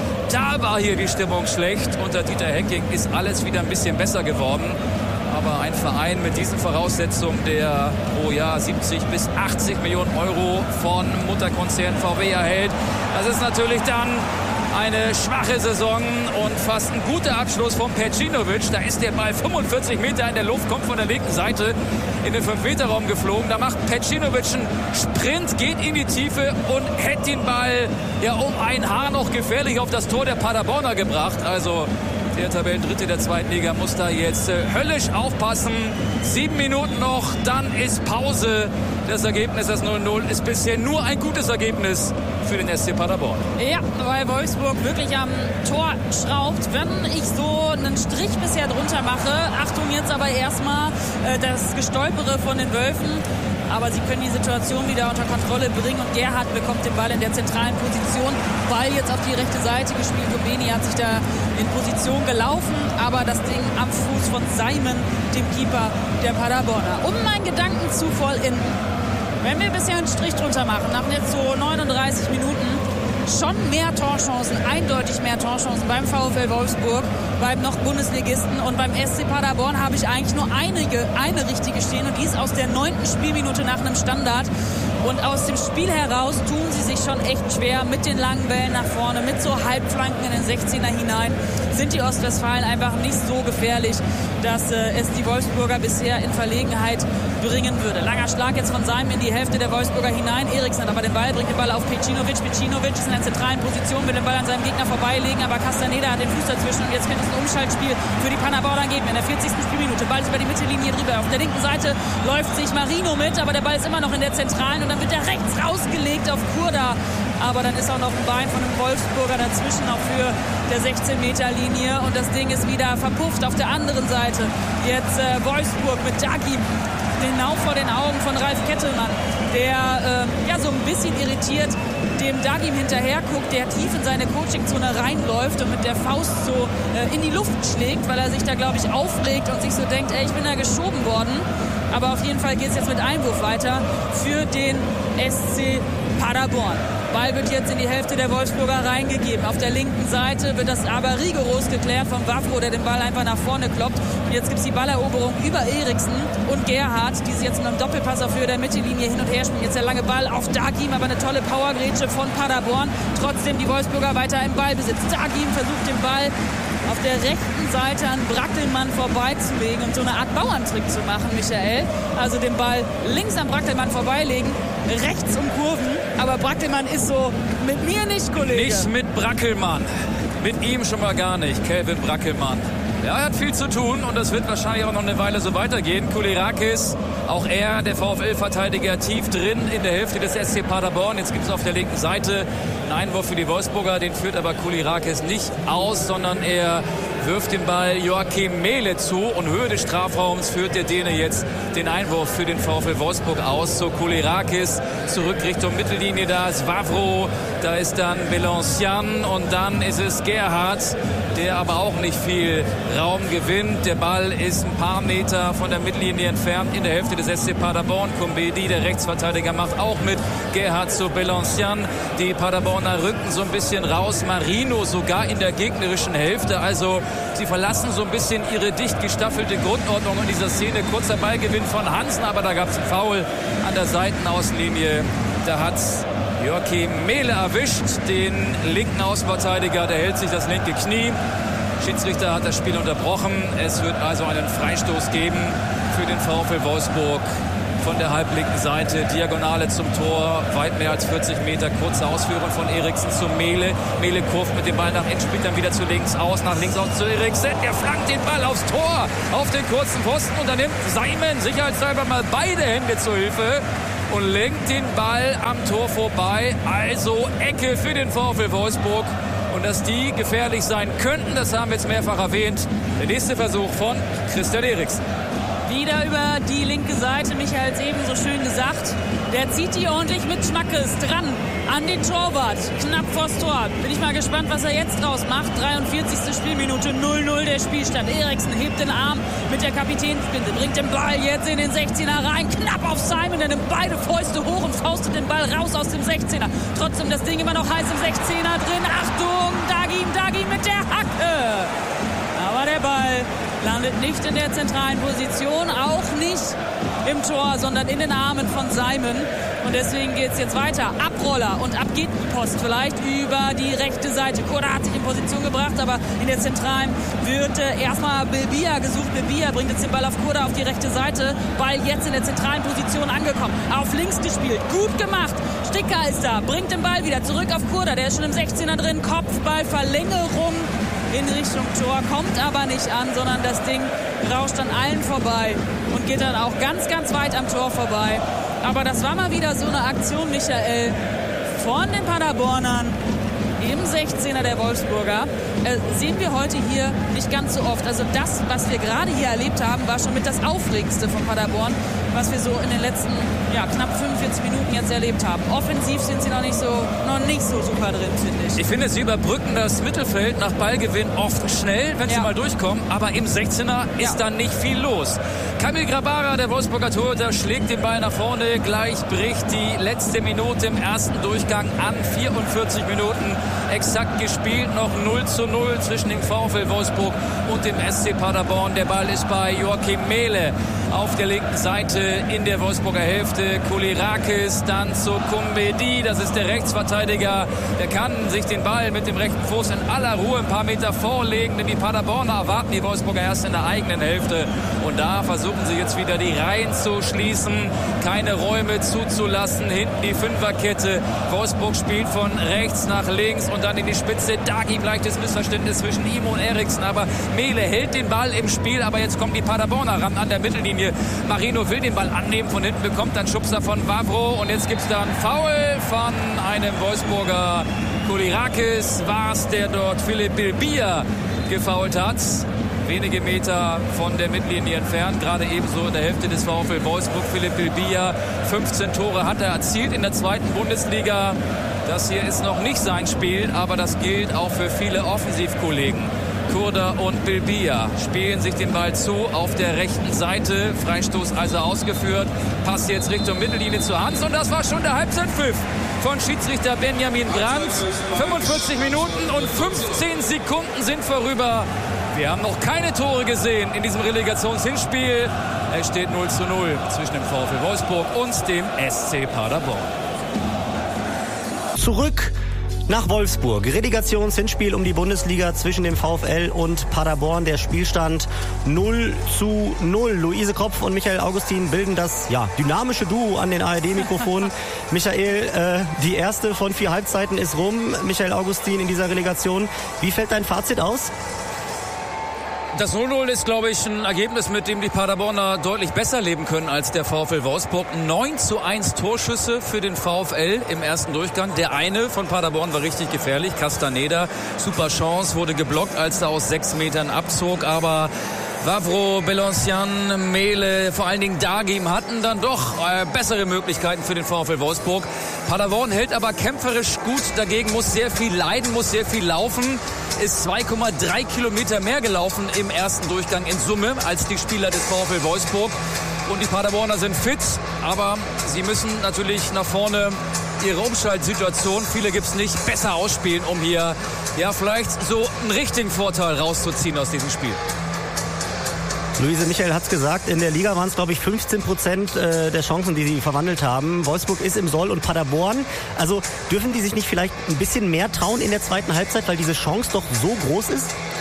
Da war hier die Stimmung schlecht. Unter Dieter Hecking ist alles wieder ein bisschen besser geworden. Aber ein Verein mit diesen Voraussetzungen, der pro Jahr 70 bis 80 Millionen Euro von Mutterkonzern VW erhält, das ist natürlich dann eine schwache Saison und fast ein guter Abschluss von Pecinovic. Da ist der Ball 45 Meter in der Luft, kommt von der linken Seite in den 5-Meter-Raum geflogen. Da macht Pecinovic einen Sprint, geht in die Tiefe und hätte den Ball ja um ein Haar noch gefährlich auf das Tor der Paderborner gebracht. Also der Tabellendritte der zweiten Liga muss da jetzt höllisch aufpassen. 7 Minuten noch, dann ist Pause. Das Ergebnis, das 0-0, ist bisher nur ein gutes Ergebnis für den SC Paderborn. Ja, weil Wolfsburg wirklich am Tor schraubt. Wenn ich so einen Strich bisher drunter mache, Achtung jetzt aber erstmal das Gestolpere von den Wölfen. Aber sie können die Situation wieder unter Kontrolle bringen und Gerhardt bekommt den Ball in der zentralen Position. Ball jetzt auf die rechte Seite gespielt. Gobeni hat sich da in Position gelaufen, aber das Ding am Fuß von Simon, dem Keeper der Paderborner. Um meinen Gedanken zu vollenden, wenn wir bisher einen Strich drunter machen, nach jetzt so 39 Minuten, schon mehr Torchancen, eindeutig mehr Torchancen beim VfL Wolfsburg, beim noch Bundesligisten und beim SC Paderborn habe ich eigentlich nur eine richtige stehen und die ist aus der 9. Spielminute nach einem Standard. Und aus dem Spiel heraus tun sie sich schon echt schwer mit den langen Bällen nach vorne, mit so Halbflanken in den 16er hinein. Sind die Ostwestfalen einfach nicht so gefährlich, dass es die Wolfsburger bisher in Verlegenheit bringen würde. Langer Schlag jetzt von Seim in die Hälfte der Wolfsburger hinein. Eriksen hat aber den Ball, bringt den Ball auf Pecinovic. Pecinovic ist in der zentralen Position, will den Ball an seinem Gegner vorbeilegen, aber Castaneda hat den Fuß dazwischen und jetzt könnte es ein Umschaltspiel für die Paderborner geben. In der 40. Spielminute, Ball ist über die Mittellinie drüber. Auf der linken Seite läuft sich Marino mit, aber der Ball ist immer noch in der zentralen und dann wird er rechts rausgelegt auf Kurda. Aber dann ist auch noch ein Bein von einem Wolfsburger dazwischen, auch für der 16-Meter-Linie. Und das Ding ist wieder verpufft auf der anderen Seite. Jetzt Wolfsburg mit Dagim, genau vor den Augen von Ralf Kettelmann, der so ein bisschen irritiert dem Dagim hinterher guckt, der tief in seine Coachingzone reinläuft und mit der Faust so in die Luft schlägt, weil er sich da, glaube ich, aufregt und sich so denkt, ey, ich bin da geschoben worden. Aber auf jeden Fall geht es jetzt mit Einwurf weiter für den SC Paderborn. Ball wird jetzt in die Hälfte der Wolfsburger reingegeben. Auf der linken Seite wird das aber rigoros geklärt von Wavro, der den Ball einfach nach vorne kloppt. Und jetzt gibt es die Balleroberung über Eriksen und Gerhardt, die sie jetzt mit einem Doppelpass auf Höhe der Mittellinie hin und her spielen. Jetzt der lange Ball auf Dagim, aber eine tolle Powergrätsche von Paderborn. Trotzdem die Wolfsburger weiter im Ballbesitz. Dagim versucht den Ball auf der rechten Seite an Brackelmann vorbeizulegen und so eine Art Bauerntrick zu machen, Michael. Also den Ball links an Brackelmann vorbeilegen, rechts um Kurven. Aber Brackelmann ist so, mit mir nicht, Kollege. Nicht mit Brackelmann. Mit ihm schon mal gar nicht, Kelvin Brackelmann. Ja, er hat viel zu tun und das wird wahrscheinlich auch noch eine Weile so weitergehen. Kouleyrakis, auch er, der VfL-Verteidiger, tief drin in der Hälfte des SC Paderborn. Jetzt gibt es auf der linken Seite einen Einwurf für die Wolfsburger. Den führt aber Kouleyrakis nicht aus, sondern er wirft den Ball Joachim Mehle zu. Und Höhe des Strafraums führt der Däne jetzt den Einwurf für den VfL Wolfsburg aus. So Kouleyrakis zurück Richtung Mittellinie. Da ist Wavro, da ist dann Belancian und dann ist es Gerhardt, der aber auch nicht viel Raum gewinnt. Der Ball ist ein paar Meter von der Mittellinie entfernt in der Hälfte des SC Paderborn. Kumbedi, der Rechtsverteidiger, macht auch mit. Gerhardt zu Belancian. Die Paderborner rücken so ein bisschen raus. Marino sogar in der gegnerischen Hälfte. Also sie verlassen so ein bisschen ihre dicht gestaffelte Grundordnung in dieser Szene. Kurzer Ballgewinn von Hansen, aber da gab es einen Foul an der Seitenaußenlinie. Da hat Joachim Mehle erwischt, den linken Außenverteidiger. Der hält sich das linke Knie. Schiedsrichter hat das Spiel unterbrochen. Es wird also einen Freistoß geben für den VfL Wolfsburg. Von der halblinken Seite, Diagonale zum Tor, weit mehr als 40 Meter, kurze Ausführung von Eriksen zu Mehle. Mehle kurft mit dem Ball nach innen, spielt dann wieder zu links aus, nach links aus zu Eriksen. Er flankt den Ball aufs Tor, auf den kurzen Pfosten und dann nimmt Simon sicherheitshalber mal beide Hände zur Hilfe und lenkt den Ball am Tor vorbei. Also Ecke für den VfL Wolfsburg. Und dass die gefährlich sein könnten, das haben wir jetzt mehrfach erwähnt. Der nächste Versuch von Christian Eriksen. Wieder über die linke Seite, Michael hat es eben so schön gesagt. Der zieht die ordentlich mit Schmackes dran an den Torwart, knapp vors Tor. Bin ich mal gespannt, was er jetzt draus macht. 43. Spielminute, 0-0 der Spielstand. Eriksen hebt den Arm mit der Kapitänsbinde, bringt den Ball jetzt in den 16er rein, knapp auf Simon, der nimmt beide Fäuste hoch und faustet den Ball raus aus dem 16er. Trotzdem das Ding immer noch heiß im 16er drin. Achtung, Dagim mit der Hacke. Aber der Ball landet nicht in der zentralen Position, auch nicht im Tor, sondern in den Armen von Simon. Und deswegen geht es jetzt weiter. Abroller und ab geht die Post vielleicht über die rechte Seite. Kurda hat sich in Position gebracht, aber in der zentralen wird erstmal Bilbia gesucht. Bilbia bringt jetzt den Ball auf Kurda auf die rechte Seite. Ball jetzt in der zentralen Position angekommen. Auf links gespielt, gut gemacht. Sticker ist da, bringt den Ball wieder zurück auf Kurda. Der ist schon im 16er drin. Kopfballverlängerung in Richtung Tor, kommt aber nicht an, sondern das Ding rauscht an allen vorbei und geht dann auch ganz, ganz weit am Tor vorbei. Aber das war mal wieder so eine Aktion, Michael, von den Paderbornern im 16er der Wolfsburger. Sehen wir heute hier nicht ganz so oft. Also das, was wir gerade hier erlebt haben, war schon mit das Aufregendste von Paderborn, was wir so in den letzten knapp 45 Minuten jetzt erlebt haben. Offensiv sind sie noch nicht so super drin, finde ich. Ich finde, sie überbrücken das Mittelfeld nach Ballgewinn oft schnell, wenn sie mal durchkommen. Aber im 16er ist dann nicht viel los. Kamil Grabara, der Wolfsburger Torhüter, schlägt den Ball nach vorne. Gleich bricht die letzte Minute im ersten Durchgang an. 44 Minuten exakt gespielt. Noch 0:0 zwischen dem VfL Wolfsburg und dem SC Paderborn. Der Ball ist bei Joachim Mehle auf der linken Seite in der Wolfsburger Hälfte. Kolerakis dann zu Kumbedi, das ist der Rechtsverteidiger. Der kann sich den Ball mit dem rechten Fuß in aller Ruhe ein paar Meter vorlegen, denn die Paderborner erwarten die Wolfsburger erst in der eigenen Hälfte. Und da versuchen sie jetzt wieder die Reihen zu schließen, keine Räume zuzulassen, hinten die Fünferkette. Wolfsburg spielt von rechts nach links und dann in die Spitze. Dagim, leichtes Missverständnis zwischen ihm und Eriksen, aber Mehle hält den Ball im Spiel, aber jetzt kommen die Paderborner ran an der Mittellinie. Marino will den Ball annehmen, von hinten bekommt dann Schubser von Vavro und jetzt gibt es da einen Foul von einem Wolfsburger. Kolerakis war es, der dort Philipp Bilbia gefoult hat. Wenige Meter von der Mittellinie entfernt, gerade ebenso in der Hälfte des VfL Wolfsburg. Philipp Bilbia, 15 Tore hat er erzielt in der zweiten Bundesliga. Das hier ist noch nicht sein Spiel, aber das gilt auch für viele Offensivkollegen. Kurda und Bilbia spielen sich den Ball zu auf der rechten Seite. Freistoß also ausgeführt. Pass jetzt Richtung Mittellinie zu Hans. Und das war schon der Halbzeitpfiff von Schiedsrichter Benjamin Brandt. 45 Minuten und 15 Sekunden sind vorüber. Wir haben noch keine Tore gesehen in diesem Relegationshinspiel. Es steht 0:0 zwischen dem VfL Wolfsburg und dem SC Paderborn. Zurück nach Wolfsburg. Relegationshinspiel um die Bundesliga zwischen dem VfL und Paderborn. Der Spielstand 0:0. Luise Kropf und Michael Augustin bilden das dynamische Duo an den ARD-Mikrofonen. Michael, die erste von 4 Halbzeiten ist rum. Michael Augustin in dieser Relegation. Wie fällt dein Fazit aus? Das 0:0 ist, glaube ich, ein Ergebnis, mit dem die Paderborner deutlich besser leben können als der VfL Wolfsburg. 9:1 Torschüsse für den VfL im ersten Durchgang. Der eine von Paderborn war richtig gefährlich. Castaneda, super Chance, wurde geblockt, als er aus 6 Metern abzog. Aber Vavro, Belancian, Mehle, vor allen Dingen Dagim hatten dann doch bessere Möglichkeiten für den VfL Wolfsburg. Paderborn hält aber kämpferisch gut dagegen, muss sehr viel leiden, muss sehr viel laufen. Ist 2,3 Kilometer mehr gelaufen im ersten Durchgang in Summe als die Spieler des VfL Wolfsburg. Und die Paderborner sind fit, aber sie müssen natürlich nach vorne ihre Umschaltsituation, viele gibt's nicht, besser ausspielen, um hier vielleicht so einen richtigen Vorteil rauszuziehen aus diesem Spiel. Luise, Michael hat's gesagt, in der Liga waren es, glaube ich, 15% der Chancen, die sie verwandelt haben. Wolfsburg ist im Soll und Paderborn. Also dürfen die sich nicht vielleicht ein bisschen mehr trauen in der zweiten Halbzeit, weil diese Chance doch so groß ist?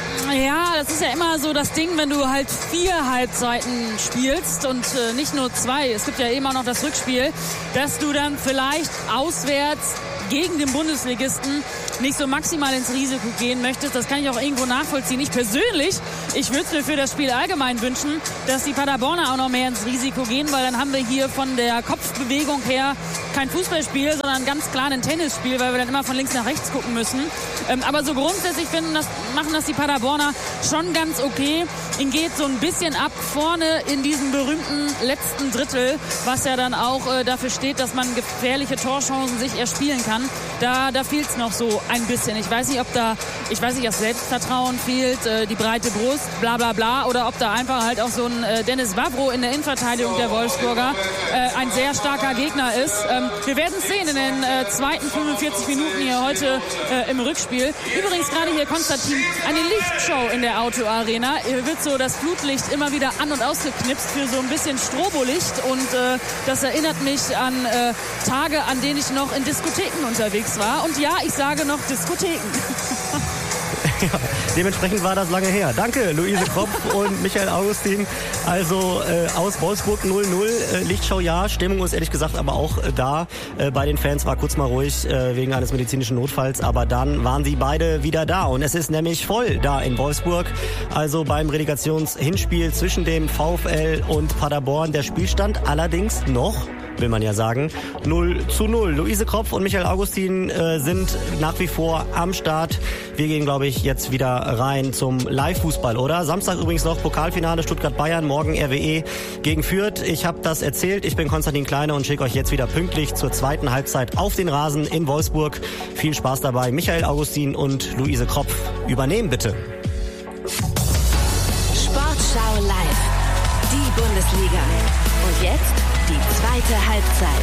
Ja, das ist ja immer so das Ding, wenn du halt 4 Halbzeiten spielst und nicht nur 2. Es gibt ja immer noch das Rückspiel, dass du dann vielleicht auswärts gegen den Bundesligisten nicht so maximal ins Risiko gehen möchtest. Das kann ich auch irgendwo nachvollziehen. Ich persönlich, ich würde es mir für das Spiel allgemein wünschen, dass die Paderborner auch noch mehr ins Risiko gehen, weil dann haben wir hier von der Kopfbewegung her kein Fußballspiel, sondern ganz klar ein Tennisspiel, weil wir dann immer von links nach rechts gucken müssen. Aber so grundsätzlich machen das die Paderborner schon ganz okay. Ihnen geht so ein bisschen ab vorne in diesem berühmten letzten Drittel, was ja dann auch dafür steht, dass man gefährliche Torchancen sich erspielen kann. Da fehlt es noch so ein bisschen. Ich weiß nicht, ob das Selbstvertrauen fehlt, die breite Brust, bla bla bla, oder ob da einfach halt auch so ein Dennis Wawro in der Innenverteidigung der Wolfsburger ein sehr starker Gegner ist. Wir werden es sehen in den zweiten 45 Minuten hier heute im Rückspiel. Übrigens gerade hier, Konstantin, eine Lichtshow in der Autoarena. Hier wird so das Flutlicht immer wieder an- und ausgeknipst für so ein bisschen Strobolicht, und das erinnert mich an Tage, an denen ich noch in Diskotheken unterwegs war. Und ja, ich sage noch Diskotheken. Ja, dementsprechend war das lange her. Danke, Luise Kropf und Michael Augustin. Also aus Wolfsburg 0-0. Lichtschau ja, Stimmung ist ehrlich gesagt aber auch da. Bei den Fans war kurz mal ruhig wegen eines medizinischen Notfalls, aber dann waren sie beide wieder da. Und es ist nämlich voll da in Wolfsburg. Also beim Relegationshinspiel zwischen dem VfL und Paderborn. Der Spielstand allerdings noch, will man ja sagen, 0-0. Luise Kropf und Michael Augustin sind nach wie vor am Start. Wir gehen, glaube ich, jetzt wieder rein zum Live-Fußball, oder? Samstag übrigens noch Pokalfinale Stuttgart-Bayern, morgen RWE gegen Fürth. Ich habe das erzählt. Ich bin Konstantin Kleine und schicke euch jetzt wieder pünktlich zur zweiten Halbzeit auf den Rasen in Wolfsburg. Viel Spaß dabei. Michael Augustin und Luise Kropf, übernehmen bitte. Sportschau live. Die Bundesliga. Und jetzt die zweite Halbzeit.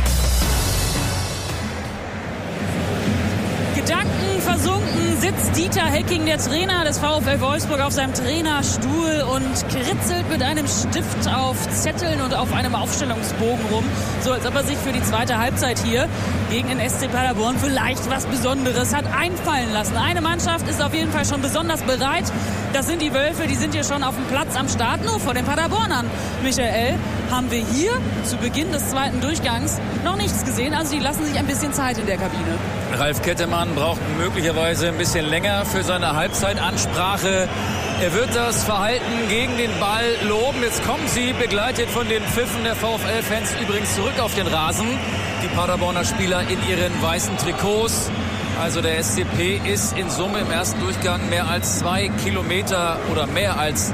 Gedanken versunken sitzt Dieter Hecking, der Trainer des VfL Wolfsburg, auf seinem Trainerstuhl und kritzelt mit einem Stift auf Zetteln und auf einem Aufstellungsbogen rum, so als ob er sich für die zweite Halbzeit hier gegen den SC Paderborn vielleicht was Besonderes hat einfallen lassen. Eine Mannschaft ist auf jeden Fall schon besonders bereit. Das sind die Wölfe, die sind hier schon auf dem Platz am Start. Nur vor den Paderbornern, Michael, haben wir hier zu Beginn des zweiten Durchgangs noch nichts gesehen. Also die lassen sich ein bisschen Zeit in der Kabine. Ralf Kettemann braucht möglicherweise ein bisschen länger für seine Halbzeitansprache. Er wird das Verhalten gegen den Ball loben. Jetzt kommen sie, begleitet von den Pfiffen der VfL-Fans, übrigens zurück auf den Rasen. Die Paderborner Spieler in ihren weißen Trikots. Also der SCP ist in Summe im ersten Durchgang mehr als 2 Kilometer oder mehr als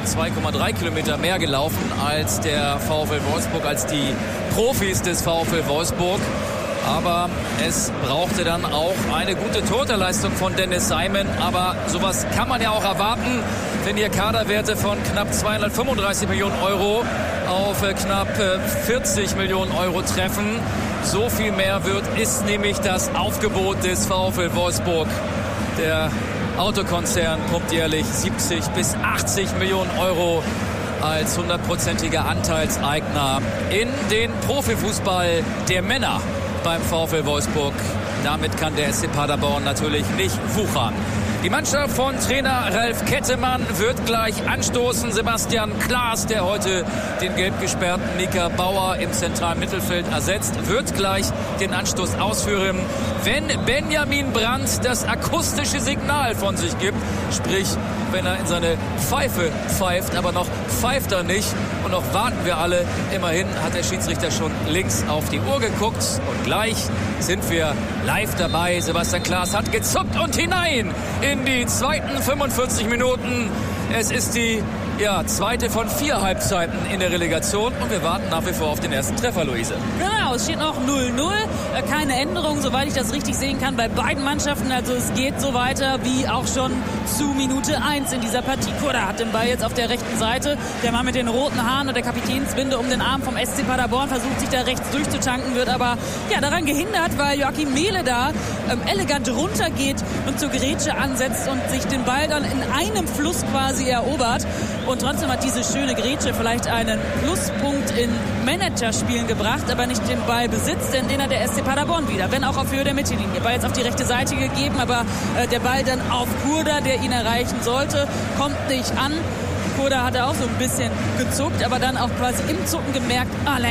2,3 Kilometer mehr gelaufen als der VfL Wolfsburg, als die Profis des VfL Wolfsburg. Aber es brauchte dann auch eine gute Torhüterleistung von Dennis Simon. Aber sowas kann man ja auch erwarten, wenn hier Kaderwerte von knapp 235 Millionen Euro auf knapp 40 Millionen Euro treffen. So viel mehr ist nämlich das Aufgebot des VfL Wolfsburg. Der Autokonzern pumpt jährlich 70 bis 80 Millionen Euro als 100%iger Anteilseigner in den Profifußball der Männer beim VfL Wolfsburg. Damit kann der SC Paderborn natürlich nicht wuchern. Die Mannschaft von Trainer Ralf Kettemann wird gleich anstoßen. Sebastian Klaas, der heute den gelb gesperrten Mika Bauer im zentralen Mittelfeld ersetzt, wird gleich den Anstoß ausführen. Wenn Benjamin Brandt das akustische Signal von sich gibt, sprich, wenn er in seine Pfeife pfeift, aber noch pfeift er nicht. Und noch warten wir alle. Immerhin hat der Schiedsrichter schon links auf die Uhr geguckt. Und gleich sind wir live dabei. Sebastian Klaas hat gezuckt und hinein in die zweiten 45 Minuten. Es ist die zweite von 4 Halbzeiten in der Relegation. Und wir warten nach wie vor auf den ersten Treffer, Luise. Genau, es steht noch 0-0. Keine Änderung, soweit ich das richtig sehen kann, bei beiden Mannschaften. Also es geht so weiter wie auch schon zu Minute 1 in dieser Partie. Kurda hat den Ball jetzt auf der rechten Seite. Der Mann mit den roten Haaren und der Kapitänsbinde um den Arm vom SC Paderborn versucht, sich da rechts durchzutanken, wird aber daran gehindert, weil Joachim Mehle da elegant runtergeht und zur Grätsche ansetzt und sich den Ball dann in einem Fluss quasi erobert. Und trotzdem hat diese schöne Grätsche vielleicht einen Pluspunkt in Managerspielen gebracht, aber nicht den Ballbesitz, denn den hat der SC Paderborn wieder, wenn auch auf Höhe der Mittellinie. Ball jetzt auf die rechte Seite gegeben, aber der Ball dann auf Kurda, der ihn erreichen sollte, kommt nicht an. Kurda hat er auch so ein bisschen gezuckt, aber dann auch quasi im Zucken gemerkt,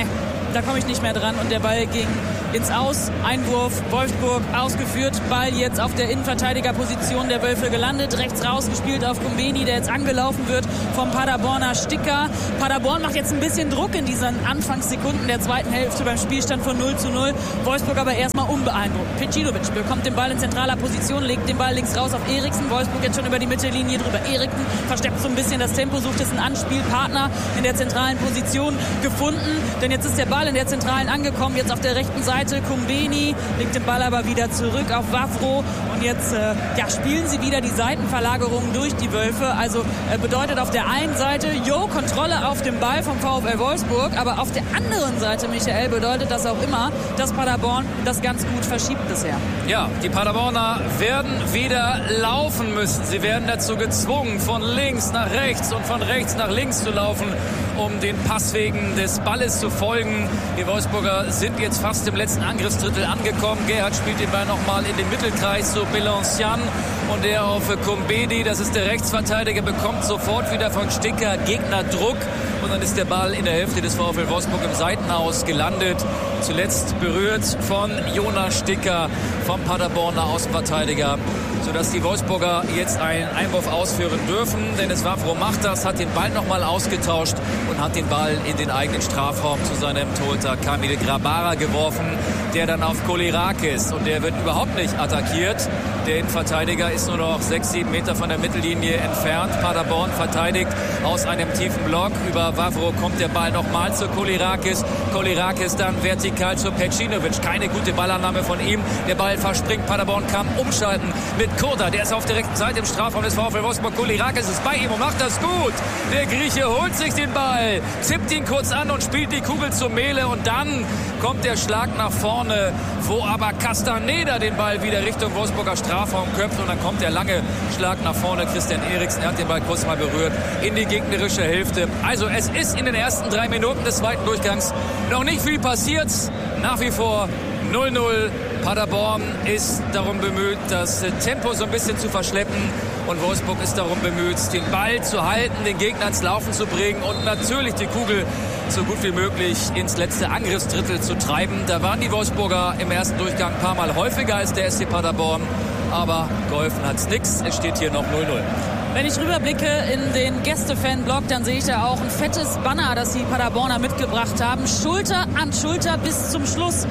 da komme ich nicht mehr dran und der Ball ging ins Aus. Einwurf, Wolfsburg ausgeführt. Ball jetzt auf der Innenverteidigerposition der Wölfe gelandet. Rechts rausgespielt auf Kumbeni, der jetzt angelaufen wird vom Paderborner Sticker. Paderborn macht jetzt ein bisschen Druck in diesen Anfangssekunden der zweiten Hälfte beim Spielstand von 0:0. Wolfsburg aber erstmal unbeeindruckt. Pecinovic bekommt den Ball in zentraler Position, legt den Ball links raus auf Eriksen. Wolfsburg jetzt schon über die Mittellinie drüber. Eriksen verstärkt so ein bisschen das Tempo, sucht jetzt einen Anspielpartner in der zentralen Position gefunden. Denn jetzt ist der Ball in der Zentralen angekommen, jetzt auf der rechten Seite. Kumbeni legt den Ball aber wieder zurück auf Wavro und jetzt spielen sie wieder die Seitenverlagerungen durch die Wölfe. Also bedeutet auf der einen Seite Kontrolle auf dem Ball vom VfL Wolfsburg, aber auf der anderen Seite, Michael, bedeutet das auch immer, dass Paderborn das ganz gut verschiebt bisher. Ja, die Paderborner werden wieder laufen müssen. Sie werden dazu gezwungen, von links nach rechts und von rechts nach links zu laufen, um den Passwegen des Balles zu folgen. Die Wolfsburger sind jetzt fast im letzten Angriffsdrittel angekommen. Gerhardt spielt den Ball nochmal in den Mittelkreis zu Belancian und der auf Kumbedi, das ist der Rechtsverteidiger, bekommt sofort wieder von Sticker Gegnerdruck und dann ist der Ball in der Hälfte des VfL Wolfsburg im Seitenhaus gelandet. Zuletzt berührt von Jonas Sticker, vom Paderborner Außenverteidiger, sodass die Wolfsburger jetzt einen Einwurf ausführen dürfen. Dennis Wavro macht das, hat den Ball nochmal ausgetauscht und hat den Ball in den eigenen Strafraum zu seinem Torhüter Kamil Grabara geworfen, der dann auf Kolirakis, und der wird überhaupt nicht attackiert. Der Innenverteidiger ist nur noch 6-7 Meter von der Mittellinie entfernt. Paderborn verteidigt aus einem tiefen Block. Über Wavro kommt der Ball nochmal zu Kolirakis. Kolirakis dann vertikal zu Pecinovic. Keine gute Ballannahme von ihm. Der Ball verspringt. Paderborn kann umschalten mit Kurda. Der ist auf der rechten Seite im Strafraum des VfL Wolfsburg. Kolirakis ist bei ihm und macht das gut. Der Grieche holt sich den Ball, zippt ihn kurz an und spielt die Kugel zum Mehle. Und dann kommt der Schlag nach vorne, wo aber Castaneda den Ball wieder Richtung Wolfsburger Strafraum köpft. Und dann kommt der lange Schlag nach vorne. Christian Eriksen, er hat den Ball kurz mal berührt in die gegnerische Hälfte. Also es ist in den ersten 3 Minuten des zweiten Durchgangs noch nicht viel passiert. Nach wie vor 0:0. Paderborn ist darum bemüht, das Tempo so ein bisschen zu verschleppen. Und Wolfsburg ist darum bemüht, den Ball zu halten, den Gegner ins Laufen zu bringen und natürlich die Kugel so gut wie möglich ins letzte Angriffsdrittel zu treiben. Da waren die Wolfsburger im ersten Durchgang ein paar Mal häufiger als der SC Paderborn. Aber geholfen hat's nichts. Es steht hier noch 0:0. Wenn ich rüberblicke in den Gäste-Fan-Blog, dann sehe ich da auch ein fettes Banner, das die Paderborner mitgebracht haben. Schulter an Schulter bis zum Schluss.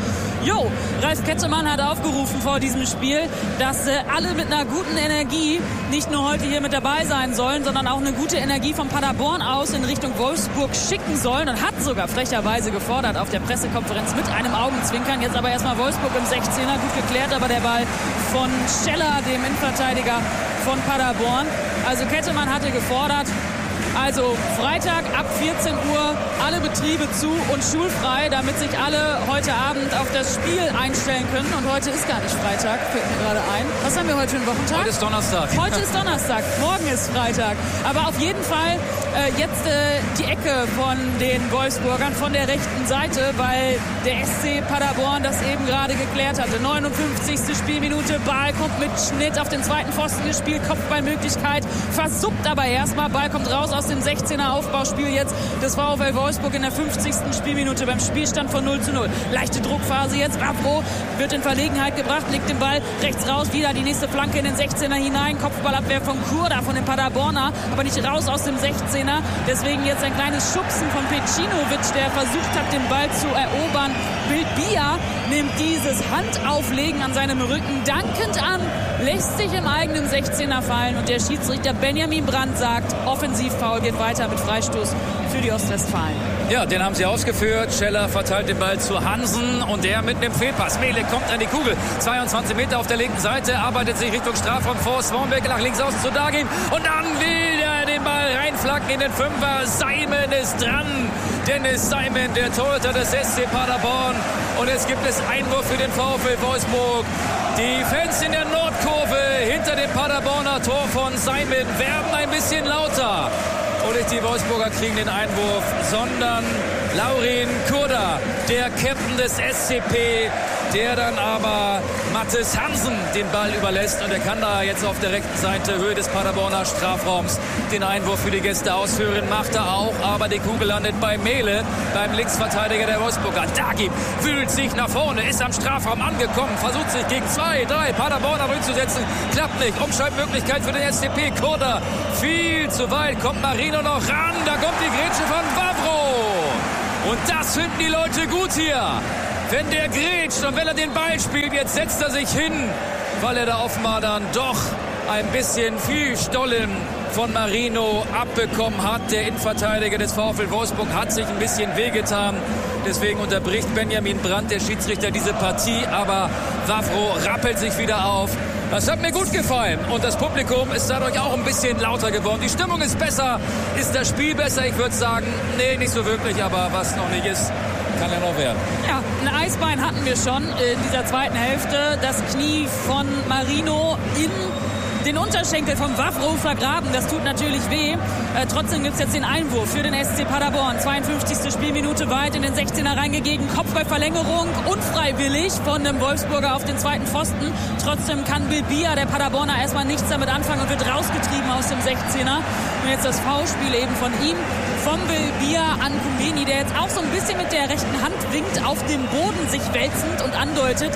Ralf Kettemann hat aufgerufen vor diesem Spiel, dass alle mit einer guten Energie nicht nur heute hier mit dabei sein sollen, sondern auch eine gute Energie von Paderborn aus in Richtung Wolfsburg schicken sollen und hat sogar frecherweise gefordert auf der Pressekonferenz mit einem Augenzwinkern. Jetzt aber erstmal Wolfsburg im 16er, gut geklärt, aber der Ball von Scheller, dem Innenverteidiger von Paderborn. Also Kettemann hatte gefordert, also Freitag ab 14 Uhr alle Betriebe zu und schulfrei, damit sich alle heute Abend auf das Spiel einstellen können. Und heute ist gar nicht Freitag, fällt mir gerade ein. Was haben wir heute für einen Wochentag? Heute ist Donnerstag. Heute ist Donnerstag, morgen ist Freitag. Aber auf jeden Fall jetzt die Ecke von den Wolfsburgern von der rechten Seite, weil der SC Paderborn das eben gerade geklärt hatte. 59. Spielminute, Ball kommt mit Schnitt auf den zweiten Pfosten gespielt, Kopfballmöglichkeit, versuppt aber erstmal, Ball kommt raus aus dem 16er Aufbauspiel jetzt des VfL Wolfsburg in der 50. Spielminute beim Spielstand von 0:0. Leichte Druckphase jetzt, Wavro wird in Verlegenheit gebracht, legt den Ball rechts raus, wieder die nächste Flanke in den 16er hinein, Kopfballabwehr von Kurda, von den Paderborner, aber nicht raus aus dem 16er. Deswegen jetzt ein kleines Schubsen von Pecinovic, der versucht hat, den Ball zu erobern. Bilbia nimmt dieses Handauflegen an seinem Rücken dankend an, lässt sich im eigenen 16er fallen und der Schiedsrichter Benjamin Brandt sagt, Offensivfoul, geht weiter mit Freistoß für die Ostwestfalen. Ja, den haben sie ausgeführt. Scheller verteilt den Ball zu Hansen und der mit einem Fehlpass. Mele kommt an die Kugel. 22 Meter auf der linken Seite, arbeitet sich Richtung Strafraum vor. Swanberg nach links außen zu Dagim und dann will er den Ball reinflacken in den Fünfer. Simon ist dran. Dennis Simon, der Torhüter des SC Paderborn. Und jetzt gibt es Einwurf für den VfL Wolfsburg. Die Fans in der Nordkurve hinter dem Paderborner Tor von Simon werden ein bisschen lauter. Und nicht die Wolfsburger kriegen den Einwurf, sondern Laurin Kurda, der Captain des SCP, der dann aber Mathis Hansen den Ball überlässt. Und er kann da jetzt auf der rechten Seite, Höhe des Paderborner Strafraums, den Einwurf für die Gäste ausführen. Macht er auch, aber die Kugel landet bei Mehle, beim Linksverteidiger der Wolfsburger. Dagi wühlt sich nach vorne, ist am Strafraum angekommen, versucht sich gegen 2, 3 Paderborner durchzusetzen. Klappt nicht. Umschaltmöglichkeit für den SCP. Kurda viel zu weit, kommt Marino noch ran. Da kommt die Grätsche von Wawro. Und das finden die Leute gut hier. Wenn der grätscht und wenn er den Ball spielt, jetzt setzt er sich hin, weil er da offenbar dann doch ein bisschen viel Stollen von Marino abbekommen hat. Der Innenverteidiger des VfL Wolfsburg hat sich ein bisschen wehgetan. Deswegen unterbricht Benjamin Brandt, der Schiedsrichter, diese Partie. Aber Wawro rappelt sich wieder auf. Das hat mir gut gefallen. Und das Publikum ist dadurch auch ein bisschen lauter geworden. Die Stimmung ist besser. Ist das Spiel besser? Ich würde sagen, nee, nicht so wirklich. Aber was noch nicht ist, kann ja noch werden. Ja, ein Eisbein hatten wir schon in dieser zweiten Hälfte. Das Knie von Marino in den Unterschenkel vom Wawro vergraben. Das tut natürlich weh. Trotzdem gibt es jetzt den Einwurf für den SC Paderborn. 52. Spielminute weit in den 16er reingegeben. Kopfballverlängerung, unfreiwillig von dem Wolfsburger auf den zweiten Pfosten. Trotzdem kann Bilbia, der Paderborner, erstmal nichts damit anfangen und wird rausgetrieben aus dem 16er. Und jetzt das Foulspiel eben von ihm, vom Bilbia an Kumeni, der jetzt auch so ein bisschen mit der rechten Hand winkt, auf dem Boden sich wälzend und andeutet,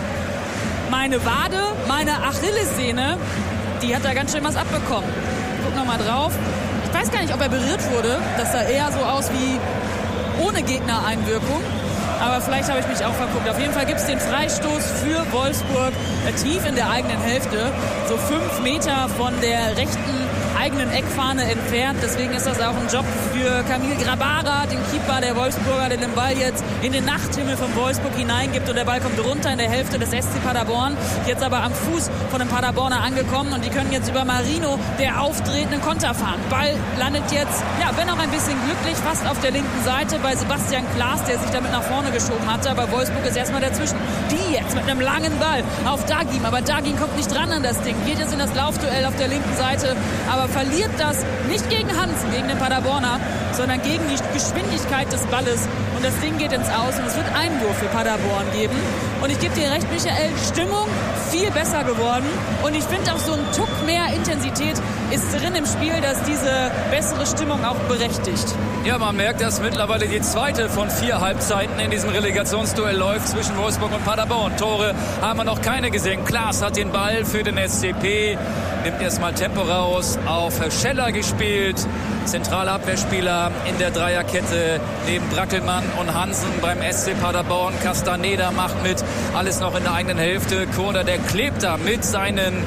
meine Wade, meine Achillessehne, die hat da ganz schön was abbekommen. Guck nochmal drauf. Ich weiß gar nicht, ob er berührt wurde. Das sah eher so aus wie ohne Gegnereinwirkung. Aber vielleicht habe ich mich auch verguckt. Auf jeden Fall gibt es den Freistoß für Wolfsburg tief in der eigenen Hälfte. So 5 Meter von der rechten eigenen Eckfahne entfernt. Deswegen ist das auch ein Job für Kamil Grabara, den Keeper der Wolfsburger, der den Ball jetzt in den Nachthimmel von Wolfsburg hineingibt. Und der Ball kommt runter in der Hälfte des SC Paderborn. Jetzt aber am Fuß von dem Paderborner angekommen. Und die können jetzt über Marino, der auftretenden Konter fahren. Ball landet jetzt, ja, wenn auch ein bisschen glücklich, fast auf der linken Seite bei Sebastian Klaas, der sich damit nach vorne geschoben hatte. Aber Wolfsburg ist erstmal dazwischen. Die jetzt mit einem langen Ball auf Dagim. Aber Dagim kommt nicht dran an das Ding. Geht jetzt in das Laufduell auf der linken Seite. Aber verliert das nicht gegen Hansen, gegen den Paderborner, sondern gegen die Geschwindigkeit des Balles. Und das Ding geht ins Aus und es wird Einwurf für Paderborn geben. Und ich gebe dir recht, Michael, Stimmung viel besser geworden. Und ich finde auch so ein Tuck mehr Intensität ist drin im Spiel, dass diese bessere Stimmung auch berechtigt. Ja, man merkt, dass mittlerweile die zweite von 4 Halbzeiten in diesem Relegationsduell läuft zwischen Wolfsburg und Paderborn. Tore haben wir noch keine gesehen. Klaas hat den Ball für den SCP, nimmt erstmal Tempo raus, auf Scheller gespielt. Zentraler Abwehrspieler in der Dreierkette neben Brackelmann und Hansen beim SC Paderborn. Castaneda macht mit, alles noch in der eigenen Hälfte. Kurda, der klebt da mit seinen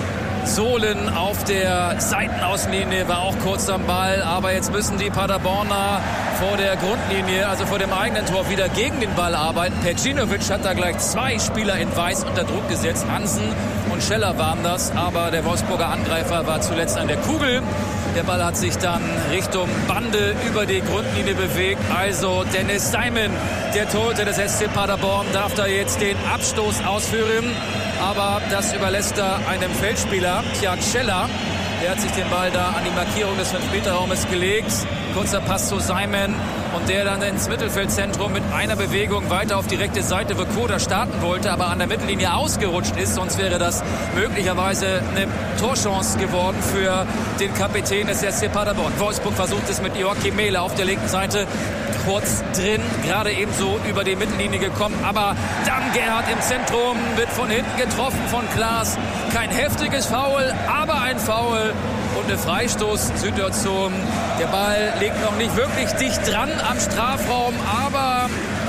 Sohlen auf der Seitenaußenlinie, war auch kurz am Ball. Aber jetzt müssen die Paderborner vor der Grundlinie, also vor dem eigenen Tor, wieder gegen den Ball arbeiten. Pecinovic hat da gleich 2 Spieler in Weiß unter Druck gesetzt. Hansen und Scheller waren das, aber der Wolfsburger Angreifer war zuletzt an der Kugel. Der Ball hat sich dann Richtung Bande über die Grundlinie bewegt. Also Dennis Simon, der Torhüter des SC Paderborn, darf da jetzt den Abstoß ausführen. Aber das überlässt er einem Feldspieler, Tjag Scheller. Der hat sich den Ball da an die Markierung des 5-Meter-Raumes gelegt. Kurzer Pass zu Simon. Und der dann ins Mittelfeldzentrum mit einer Bewegung weiter auf die rechte Seite, wo Kurda starten wollte, aber an der Mittellinie ausgerutscht ist. Sonst wäre das möglicherweise eine Torchance geworden für den Kapitän des SC Paderborn. Wolfsburg versucht es mit Joachim Mehle auf der linken Seite. Kurz drin, gerade ebenso über die Mittellinie gekommen. Aber dann Gerhard im Zentrum, wird von hinten getroffen von Klaas. Kein heftiges Foul, aber ein Foul. Und eine Freistoßsituation. Der Ball liegt noch nicht wirklich dicht dran am Strafraum, aber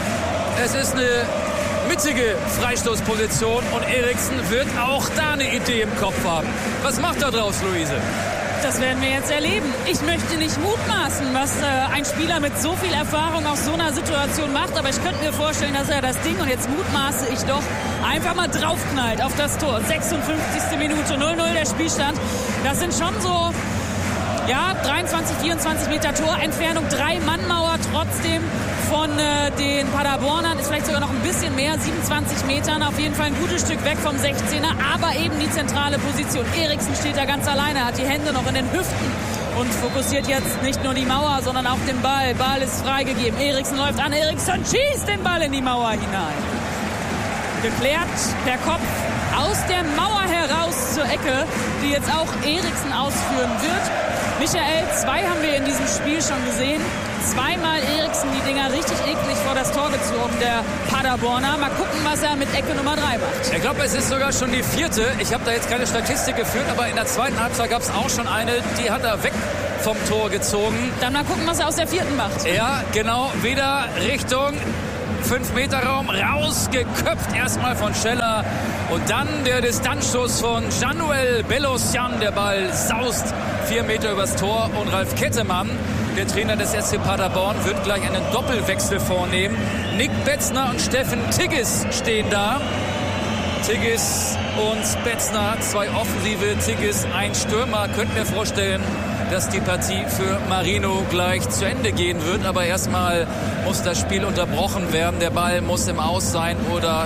es ist eine mittige Freistoßposition und Eriksen wird auch da eine Idee im Kopf haben. Was macht er draus, Luise? Das werden wir jetzt erleben. Ich möchte nicht mutmaßen, was ein Spieler mit so viel Erfahrung aus so einer Situation macht, aber ich könnte mir vorstellen, dass er das Ding, und jetzt mutmaße ich doch, einfach mal draufknallt auf das Tor. 56. Minute, 0-0 der Spielstand. Das sind schon so, ja, 23, 24 Meter Torentfernung, 3-Mann-Mauer trotzdem von den Paderbornern, ist vielleicht sogar noch ein bisschen mehr, 27 Metern, auf jeden Fall ein gutes Stück weg vom 16er, aber eben die zentrale Position. Eriksen steht da ganz alleine, hat die Hände noch in den Hüften und fokussiert jetzt nicht nur die Mauer, sondern auch den Ball. Ball ist freigegeben. Eriksen läuft an. Eriksen schießt den Ball in die Mauer hinein. Geklärt per Kopf aus der Mauer heraus zur Ecke, die jetzt auch Eriksen ausführen wird. Michael, 2 haben wir in diesem Spiel schon gesehen. 2-mal Eriksen die Dinger richtig eklig vor das Tor gezogen, der Paderborner. Mal gucken, was er mit Ecke Nummer 3 macht. Ich glaube, es ist sogar schon die 4. Ich habe da jetzt keine Statistik geführt, aber in der zweiten Halbzeit gab es auch schon eine, die hat er weg vom Tor gezogen. Dann mal gucken, was er aus der 4. macht. Ja, genau, wieder Richtung 5-Meter-Raum, rausgeköpft erstmal von Scheller und dann der Distanzschuss von Januel Belosian. Der Ball saust 4 Meter übers Tor und Ralf Kettemann, der Trainer des SC Paderborn, wird gleich einen Doppelwechsel vornehmen. Nick Betzner und Steffen Tigges stehen da. Tigges und Betzner, 2 Offensive, Tigges ein Stürmer. Könnten wir vorstellen, dass die Partie für Marino gleich zu Ende gehen wird. Aber erstmal muss das Spiel unterbrochen werden. Der Ball muss im Aus sein oder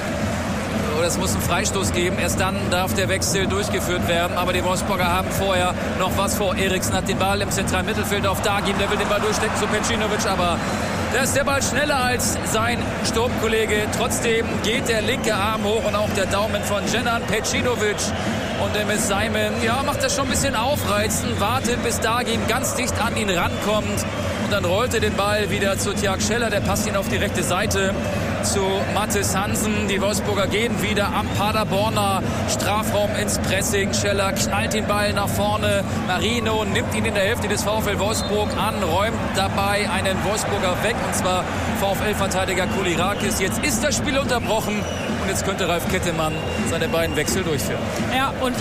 es muss einen Freistoß geben. Erst dann darf der Wechsel durchgeführt werden. Aber die Wolfsburger haben vorher noch was vor. Eriksen hat den Ball im zentralen Mittelfeld auf Dagim. Der will den Ball durchstecken zu Pecinovic, aber da ist der Ball schneller als sein Sturmkollege. Trotzdem geht der linke Arm hoch und auch der Daumen von Dženan Pecinovic. Und der Miss Simon, macht das schon ein bisschen aufreizend. Wartet, bis Dagim ganz dicht an ihn rankommt. Und dann rollt er den Ball wieder zu Tjag Scheller. Der passt ihn auf die rechte Seite zu Mathis Hansen. Die Wolfsburger gehen wieder am Paderborner Strafraum ins Pressing. Scheller knallt den Ball nach vorne. Marino nimmt ihn in der Hälfte des VfL Wolfsburg an, räumt dabei einen Wolfsburger weg, und zwar VfL-Verteidiger Koulirakis. Jetzt ist das Spiel unterbrochen und jetzt könnte Ralf Kettemann seine beiden Wechsel durchführen. Ja, und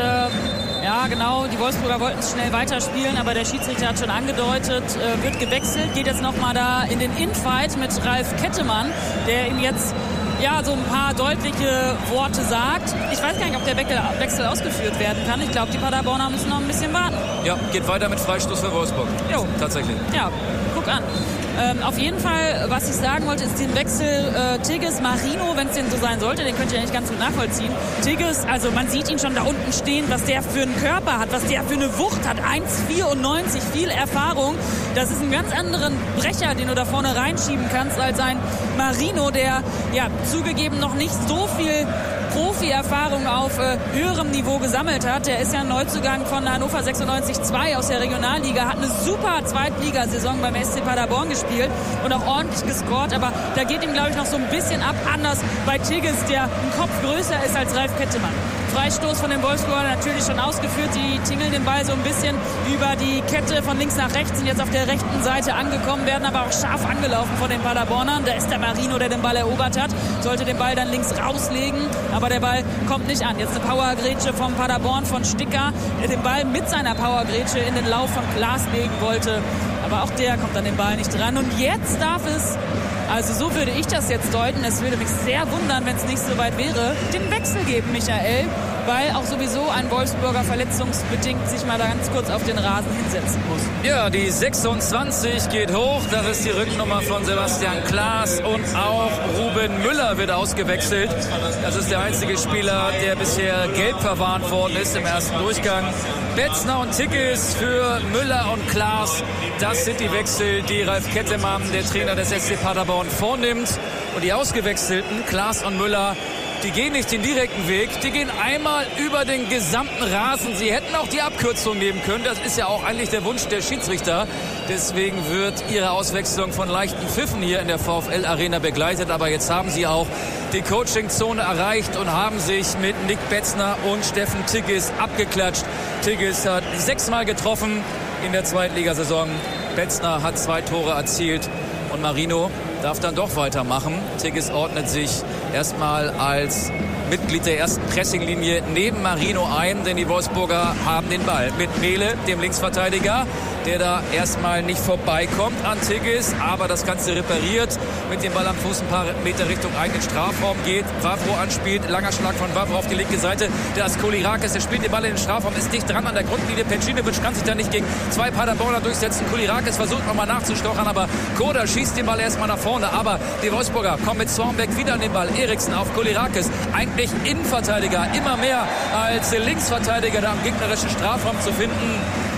genau, die Wolfsburger wollten es schnell weiterspielen, aber der Schiedsrichter hat schon angedeutet, wird gewechselt, geht jetzt nochmal da in den Infight mit Ralf Kettemann, der ihm jetzt so ein paar deutliche Worte sagt. Ich weiß gar nicht, ob der Wechsel ausgeführt werden kann. Ich glaube, die Paderborner müssen noch ein bisschen warten. Ja, geht weiter mit Freistoß für Wolfsburg. Jo. Tatsächlich. Ja, guck an. Auf jeden Fall, was ich sagen wollte, ist den Wechsel Tigges, Marino, wenn es denn so sein sollte, den könnt ihr ja nicht ganz gut nachvollziehen. Tigges, also man sieht ihn schon da unten stehen, was der für einen Körper hat, was der für eine Wucht hat. 1,94, viel Erfahrung. Das ist ein ganz anderen Brecher, den du da vorne reinschieben kannst, als ein Marino, der zugegeben noch nicht so viel Profi-Erfahrung auf höherem Niveau gesammelt hat. Der ist ja ein Neuzugang von Hannover 96-2 aus der Regionalliga, hat eine super Zweitligasaison beim SC Paderborn gespielt und auch ordentlich gescored, aber da geht ihm, glaube ich, noch so ein bisschen ab, anders bei Tigges, der ein Kopf größer ist als Ralf Kettemann. Freistoß von den Wolfsburgern natürlich schon ausgeführt. Die tingeln den Ball so ein bisschen über die Kette von links nach rechts, sind jetzt auf der rechten Seite angekommen, werden aber auch scharf angelaufen von den Paderbornern. Da ist der Marino, der den Ball erobert hat, sollte den Ball dann links rauslegen, aber der Ball kommt nicht an. Jetzt eine Powergrätsche vom Paderborn von Sticker, der den Ball mit seiner Powergrätsche in den Lauf von Klaas legen wollte, aber auch der kommt an den Ball nicht dran. Und jetzt darf es, also so würde ich das jetzt deuten, es würde mich sehr wundern, wenn es nicht so weit wäre, den Wechsel geben, Michael, weil auch sowieso ein Wolfsburger verletzungsbedingt sich mal da ganz kurz auf den Rasen hinsetzen muss. Ja, die 26 geht hoch, das ist die Rücknummer von Sebastian Klaas und auch Ruben Müller wird ausgewechselt. Das ist der einzige Spieler, der bisher gelb verwarnt worden ist im ersten Durchgang. Betzner und Tigges für Müller und Klaas. Das sind die Wechsel, die Ralf Kettemann, der Trainer des SC Paderborn, vornimmt. Und die Ausgewechselten, Klaas und Müller, die gehen nicht den direkten Weg, die gehen einmal über den gesamten Rasen. Sie hätten auch die Abkürzung nehmen können, das ist ja auch eigentlich der Wunsch der Schiedsrichter. Deswegen wird ihre Auswechslung von leichten Pfiffen hier in der VfL-Arena begleitet. Aber jetzt haben sie auch die Coaching-Zone erreicht und haben sich mit Nick Betzner und Steffen Tigges abgeklatscht. Tigges hat 6-mal getroffen in der Zweitligasaison. Betzner hat 2 Tore erzielt und Marino darf dann doch weitermachen. Tigges ordnet sich erstmal als Mitglied der ersten Pressinglinie neben Marino ein, denn die Wolfsburger haben den Ball mit Mehle, dem Linksverteidiger, der da erstmal nicht vorbeikommt an Tigges, aber das Ganze repariert, mit dem Ball am Fuß ein paar Meter Richtung eigenen Strafraum geht, Vavro anspielt, langer Schlag von Vavro auf die linke Seite, da ist Koulirakis, der spielt den Ball in den Strafraum, ist dicht dran an der Grundlinie, Pecinovic kann sich da nicht gegen 2 Paderborner durchsetzen, Koulirakis versucht nochmal nachzustochern, aber Koda schießt den Ball erstmal nach vorne, aber die Wolfsburger kommen mit Zornbeck wieder an den Ball, Eriksen auf Koulirakis, eigentlich Innenverteidiger, immer mehr als Linksverteidiger da am gegnerischen Strafraum zu finden.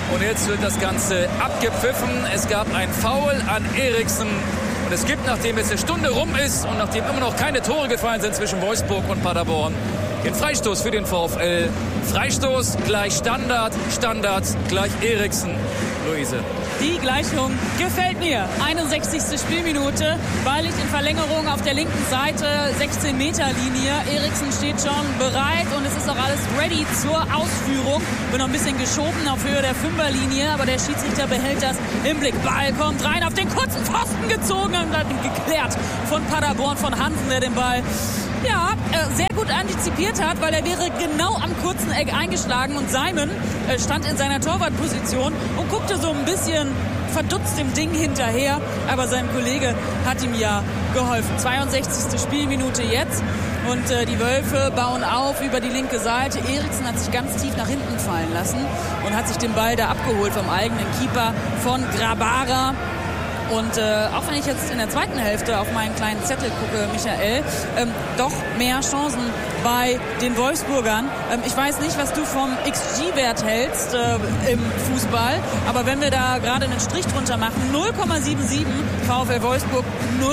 Und jetzt wird das Ganze abgepfiffen. Es gab ein Foul an Eriksen. Und es gibt, nachdem jetzt eine Stunde rum ist und nachdem immer noch keine Tore gefallen sind zwischen Wolfsburg und Paderborn, den Freistoß für den VfL. Freistoß gleich Standard, Standard gleich Eriksen. Luise. Die Gleichung gefällt mir. 61. Spielminute. Ball liegt in Verlängerung auf der linken Seite. 16-Meter-Linie. Eriksen steht schon bereit und es ist auch alles ready zur Ausführung. Wird noch ein bisschen geschoben auf Höhe der 5er-Linie, aber der Schiedsrichter behält das im Blick. Ball kommt rein, auf den kurzen Pfosten gezogen und dann geklärt von Paderborn, von Hansen, der den Ball sehr gut antizipiert hat, weil er wäre genau am kurzen Eck eingeschlagen und Simon stand in seiner Torwartposition und guckte so ein bisschen verdutzt dem Ding hinterher, aber sein Kollege hat ihm ja geholfen. 62. Spielminute jetzt und die Wölfe bauen auf über die linke Seite. Eriksen hat sich ganz tief nach hinten fallen lassen und hat sich den Ball da abgeholt vom eigenen Keeper von Grabara. Und auch wenn ich jetzt in der zweiten Hälfte auf meinen kleinen Zettel gucke, Michael, doch mehr Chancen bei den Wolfsburgern. Ich weiß nicht, was du vom XG-Wert hältst im Fußball, aber wenn wir da gerade einen Strich drunter machen, 0,77 VfL Wolfsburg,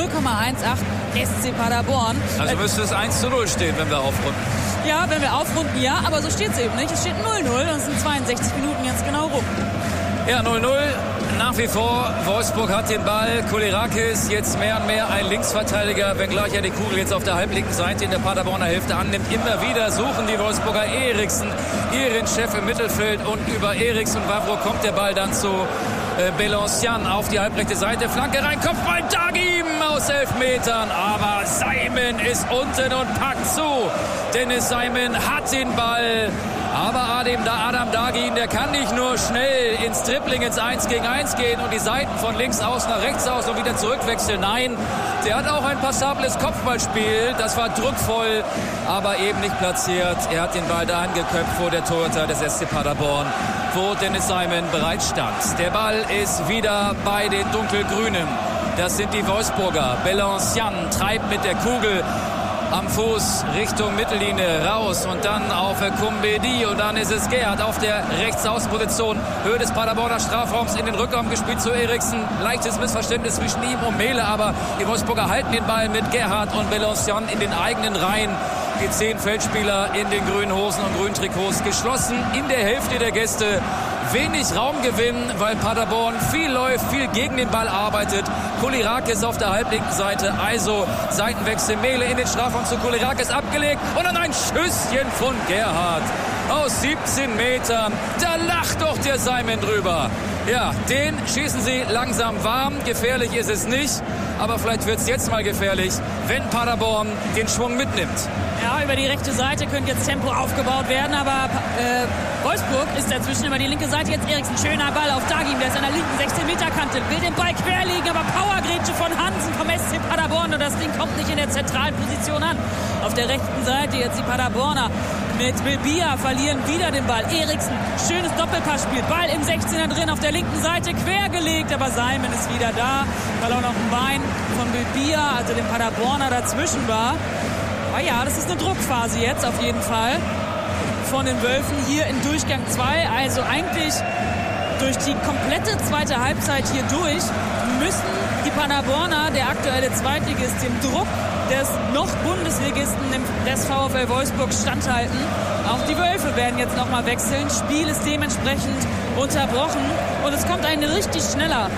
0,18 SC Paderborn. Also müsste es 1:0 stehen, wenn wir aufrunden. Ja, wenn wir aufrunden, ja, aber so steht es eben nicht. Es steht 0:0 und es sind 62 Minuten jetzt genau rum. Ja, 0:0. Nach wie vor, Wolfsburg hat den Ball. Kolerakis jetzt mehr und mehr ein Linksverteidiger, wenngleich er die Kugel jetzt auf der halblinken Seite in der Paderborner Hälfte annimmt. Immer wieder suchen die Wolfsburger Eriksen, ihren Chef im Mittelfeld, und über Eriksen und Wavro kommt der Ball dann zu Belancian auf die halbrechte Seite. Flanke rein, Kopfball, Dagim aus 11 Metern. Aber Simon ist unten und packt zu. Dennis Simon hat den Ball. Aber Adam Dagim, der kann nicht nur schnell ins Dribbling, ins 1 gegen 1 gehen und die Seiten von links aus nach rechts aus und wieder zurückwechseln. Nein, der hat auch ein passables Kopfballspiel. Das war druckvoll, aber eben nicht platziert. Er hat den Ball da angeköpft vor der Torhüter des SC Paderborn, wo Dennis Simon bereits stand. Der Ball ist wieder bei den Dunkelgrünen. Das sind die Wolfsburger. Belancian treibt mit der Kugel am Fuß Richtung Mittellinie raus und dann auf Kumbedi und dann ist es Gerhard auf der Rechtsaußenposition, Höhe des Paderborner Strafraums, in den Rückraum gespielt zu Eriksen. Leichtes Missverständnis zwischen ihm und Mehle, aber die Wolfsburger halten den Ball mit Gerhard und Belancian in den eigenen Reihen. Die 10 Feldspieler in den grünen Hosen und grünen Trikots geschlossen in der Hälfte der Gäste. Wenig Raumgewinn, weil Paderborn viel läuft, viel gegen den Ball arbeitet. Kolerakis auf der halblinken Seite, also Seitenwechsel, Mehle in den Strafraum zu Kolerakis abgelegt und dann ein Schüsschen von Gerhard aus 17 Metern. Da lacht doch der Simon drüber. Ja, den schießen sie langsam warm. Gefährlich ist es nicht, aber vielleicht wird es jetzt mal gefährlich, wenn Paderborn den Schwung mitnimmt. Ja, über die rechte Seite könnte jetzt Tempo aufgebaut werden, aber Wolfsburg ist dazwischen über die linke Seite. Jetzt Eriksen, schöner Ball auf Dagim, der ist an der linken 16-Meter-Kante, will den Ball querlegen, aber Powergrätsche von Hansen vom SC Paderborn und das Ding kommt nicht in der zentralen Position an. Auf der rechten Seite jetzt die Paderborner mit Bilbia verlieren wieder den Ball. Eriksen, schönes Doppelpassspiel, Ball im 16er drin, auf der linken Seite quergelegt, aber Simon ist wieder da, weil auch noch ein Bein von Bilbia, also dem Paderborner, dazwischen war. Aber ja, das ist eine Druckphase jetzt auf jeden Fall von den Wölfen hier in Durchgang 2. Also eigentlich durch die komplette zweite Halbzeit hier durch müssen die Paderborner, der aktuelle Zweitligist, dem Druck des noch Bundesligisten des VfL Wolfsburg standhalten. Auch die Wölfe werden jetzt nochmal wechseln. Spiel ist dementsprechend unterbrochen und es kommt ein richtig schneller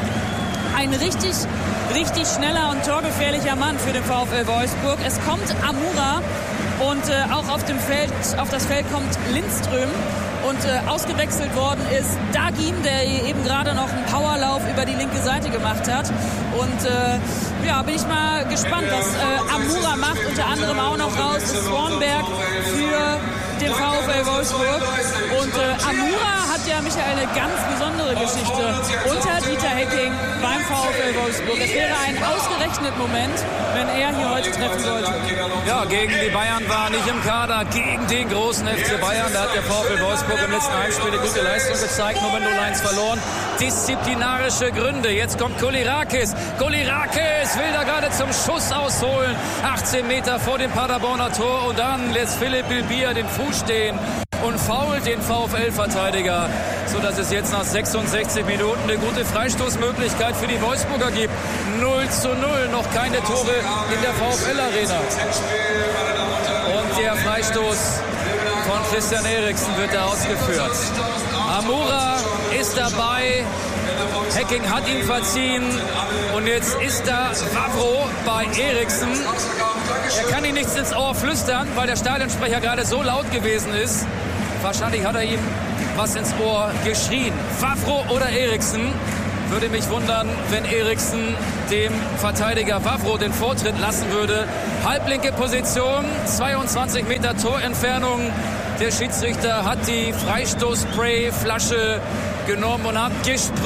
und torgefährlicher Mann für den VfL Wolfsburg. Es kommt Amura und auch auf das Feld kommt Lindström. Und ausgewechselt worden ist Dagim, der eben gerade noch einen Powerlauf über die linke Seite gemacht hat. Und bin ich mal gespannt, was Amura macht. Unter anderem auch noch raus ist Swanberg für den VfL Wolfsburg. Und Amura hat ja, Michael, eine ganz besondere Geschichte unter Dieter Hecking beim VfL Wolfsburg. Es wäre ein ausgerechnet Moment, wenn er hier heute treffen sollte. Ja, gegen die Bayern war er nicht im Kader, gegen den großen FC Bayern. Da hat der VfL Wolfsburg im letzten Heimspiel eine gute Leistung gezeigt, nur mit 0-1 verloren. Disziplinarische Gründe. Jetzt kommt Kolerakis. Kolerakis will da gerade zum Schuss ausholen. 18 Meter vor dem Paderborner Tor und dann lässt Philipp Bilbia den Fuß stehen. und foult den VfL-Verteidiger, sodass es jetzt nach 66 Minuten eine gute Freistoßmöglichkeit für die Wolfsburger gibt. 0:0, noch keine Tore in der VfL-Arena. Und der Freistoß von Christian Eriksen wird da ausgeführt. Amura ist dabei. Hecking hat ihn verziehen. Und jetzt ist da Vavro bei Eriksen. Er kann ihm nichts ins Ohr flüstern, weil der Stadionsprecher gerade so laut gewesen ist. Wahrscheinlich hat er ihm was ins Ohr geschrien. Vavro oder Eriksen? Würde mich wundern, wenn Eriksen dem Verteidiger Vavro den Vortritt lassen würde. Halblinke Position, 22 Meter Torentfernung. Der Schiedsrichter hat die Freistoßspray-Flasche genommen und hat gesprüht.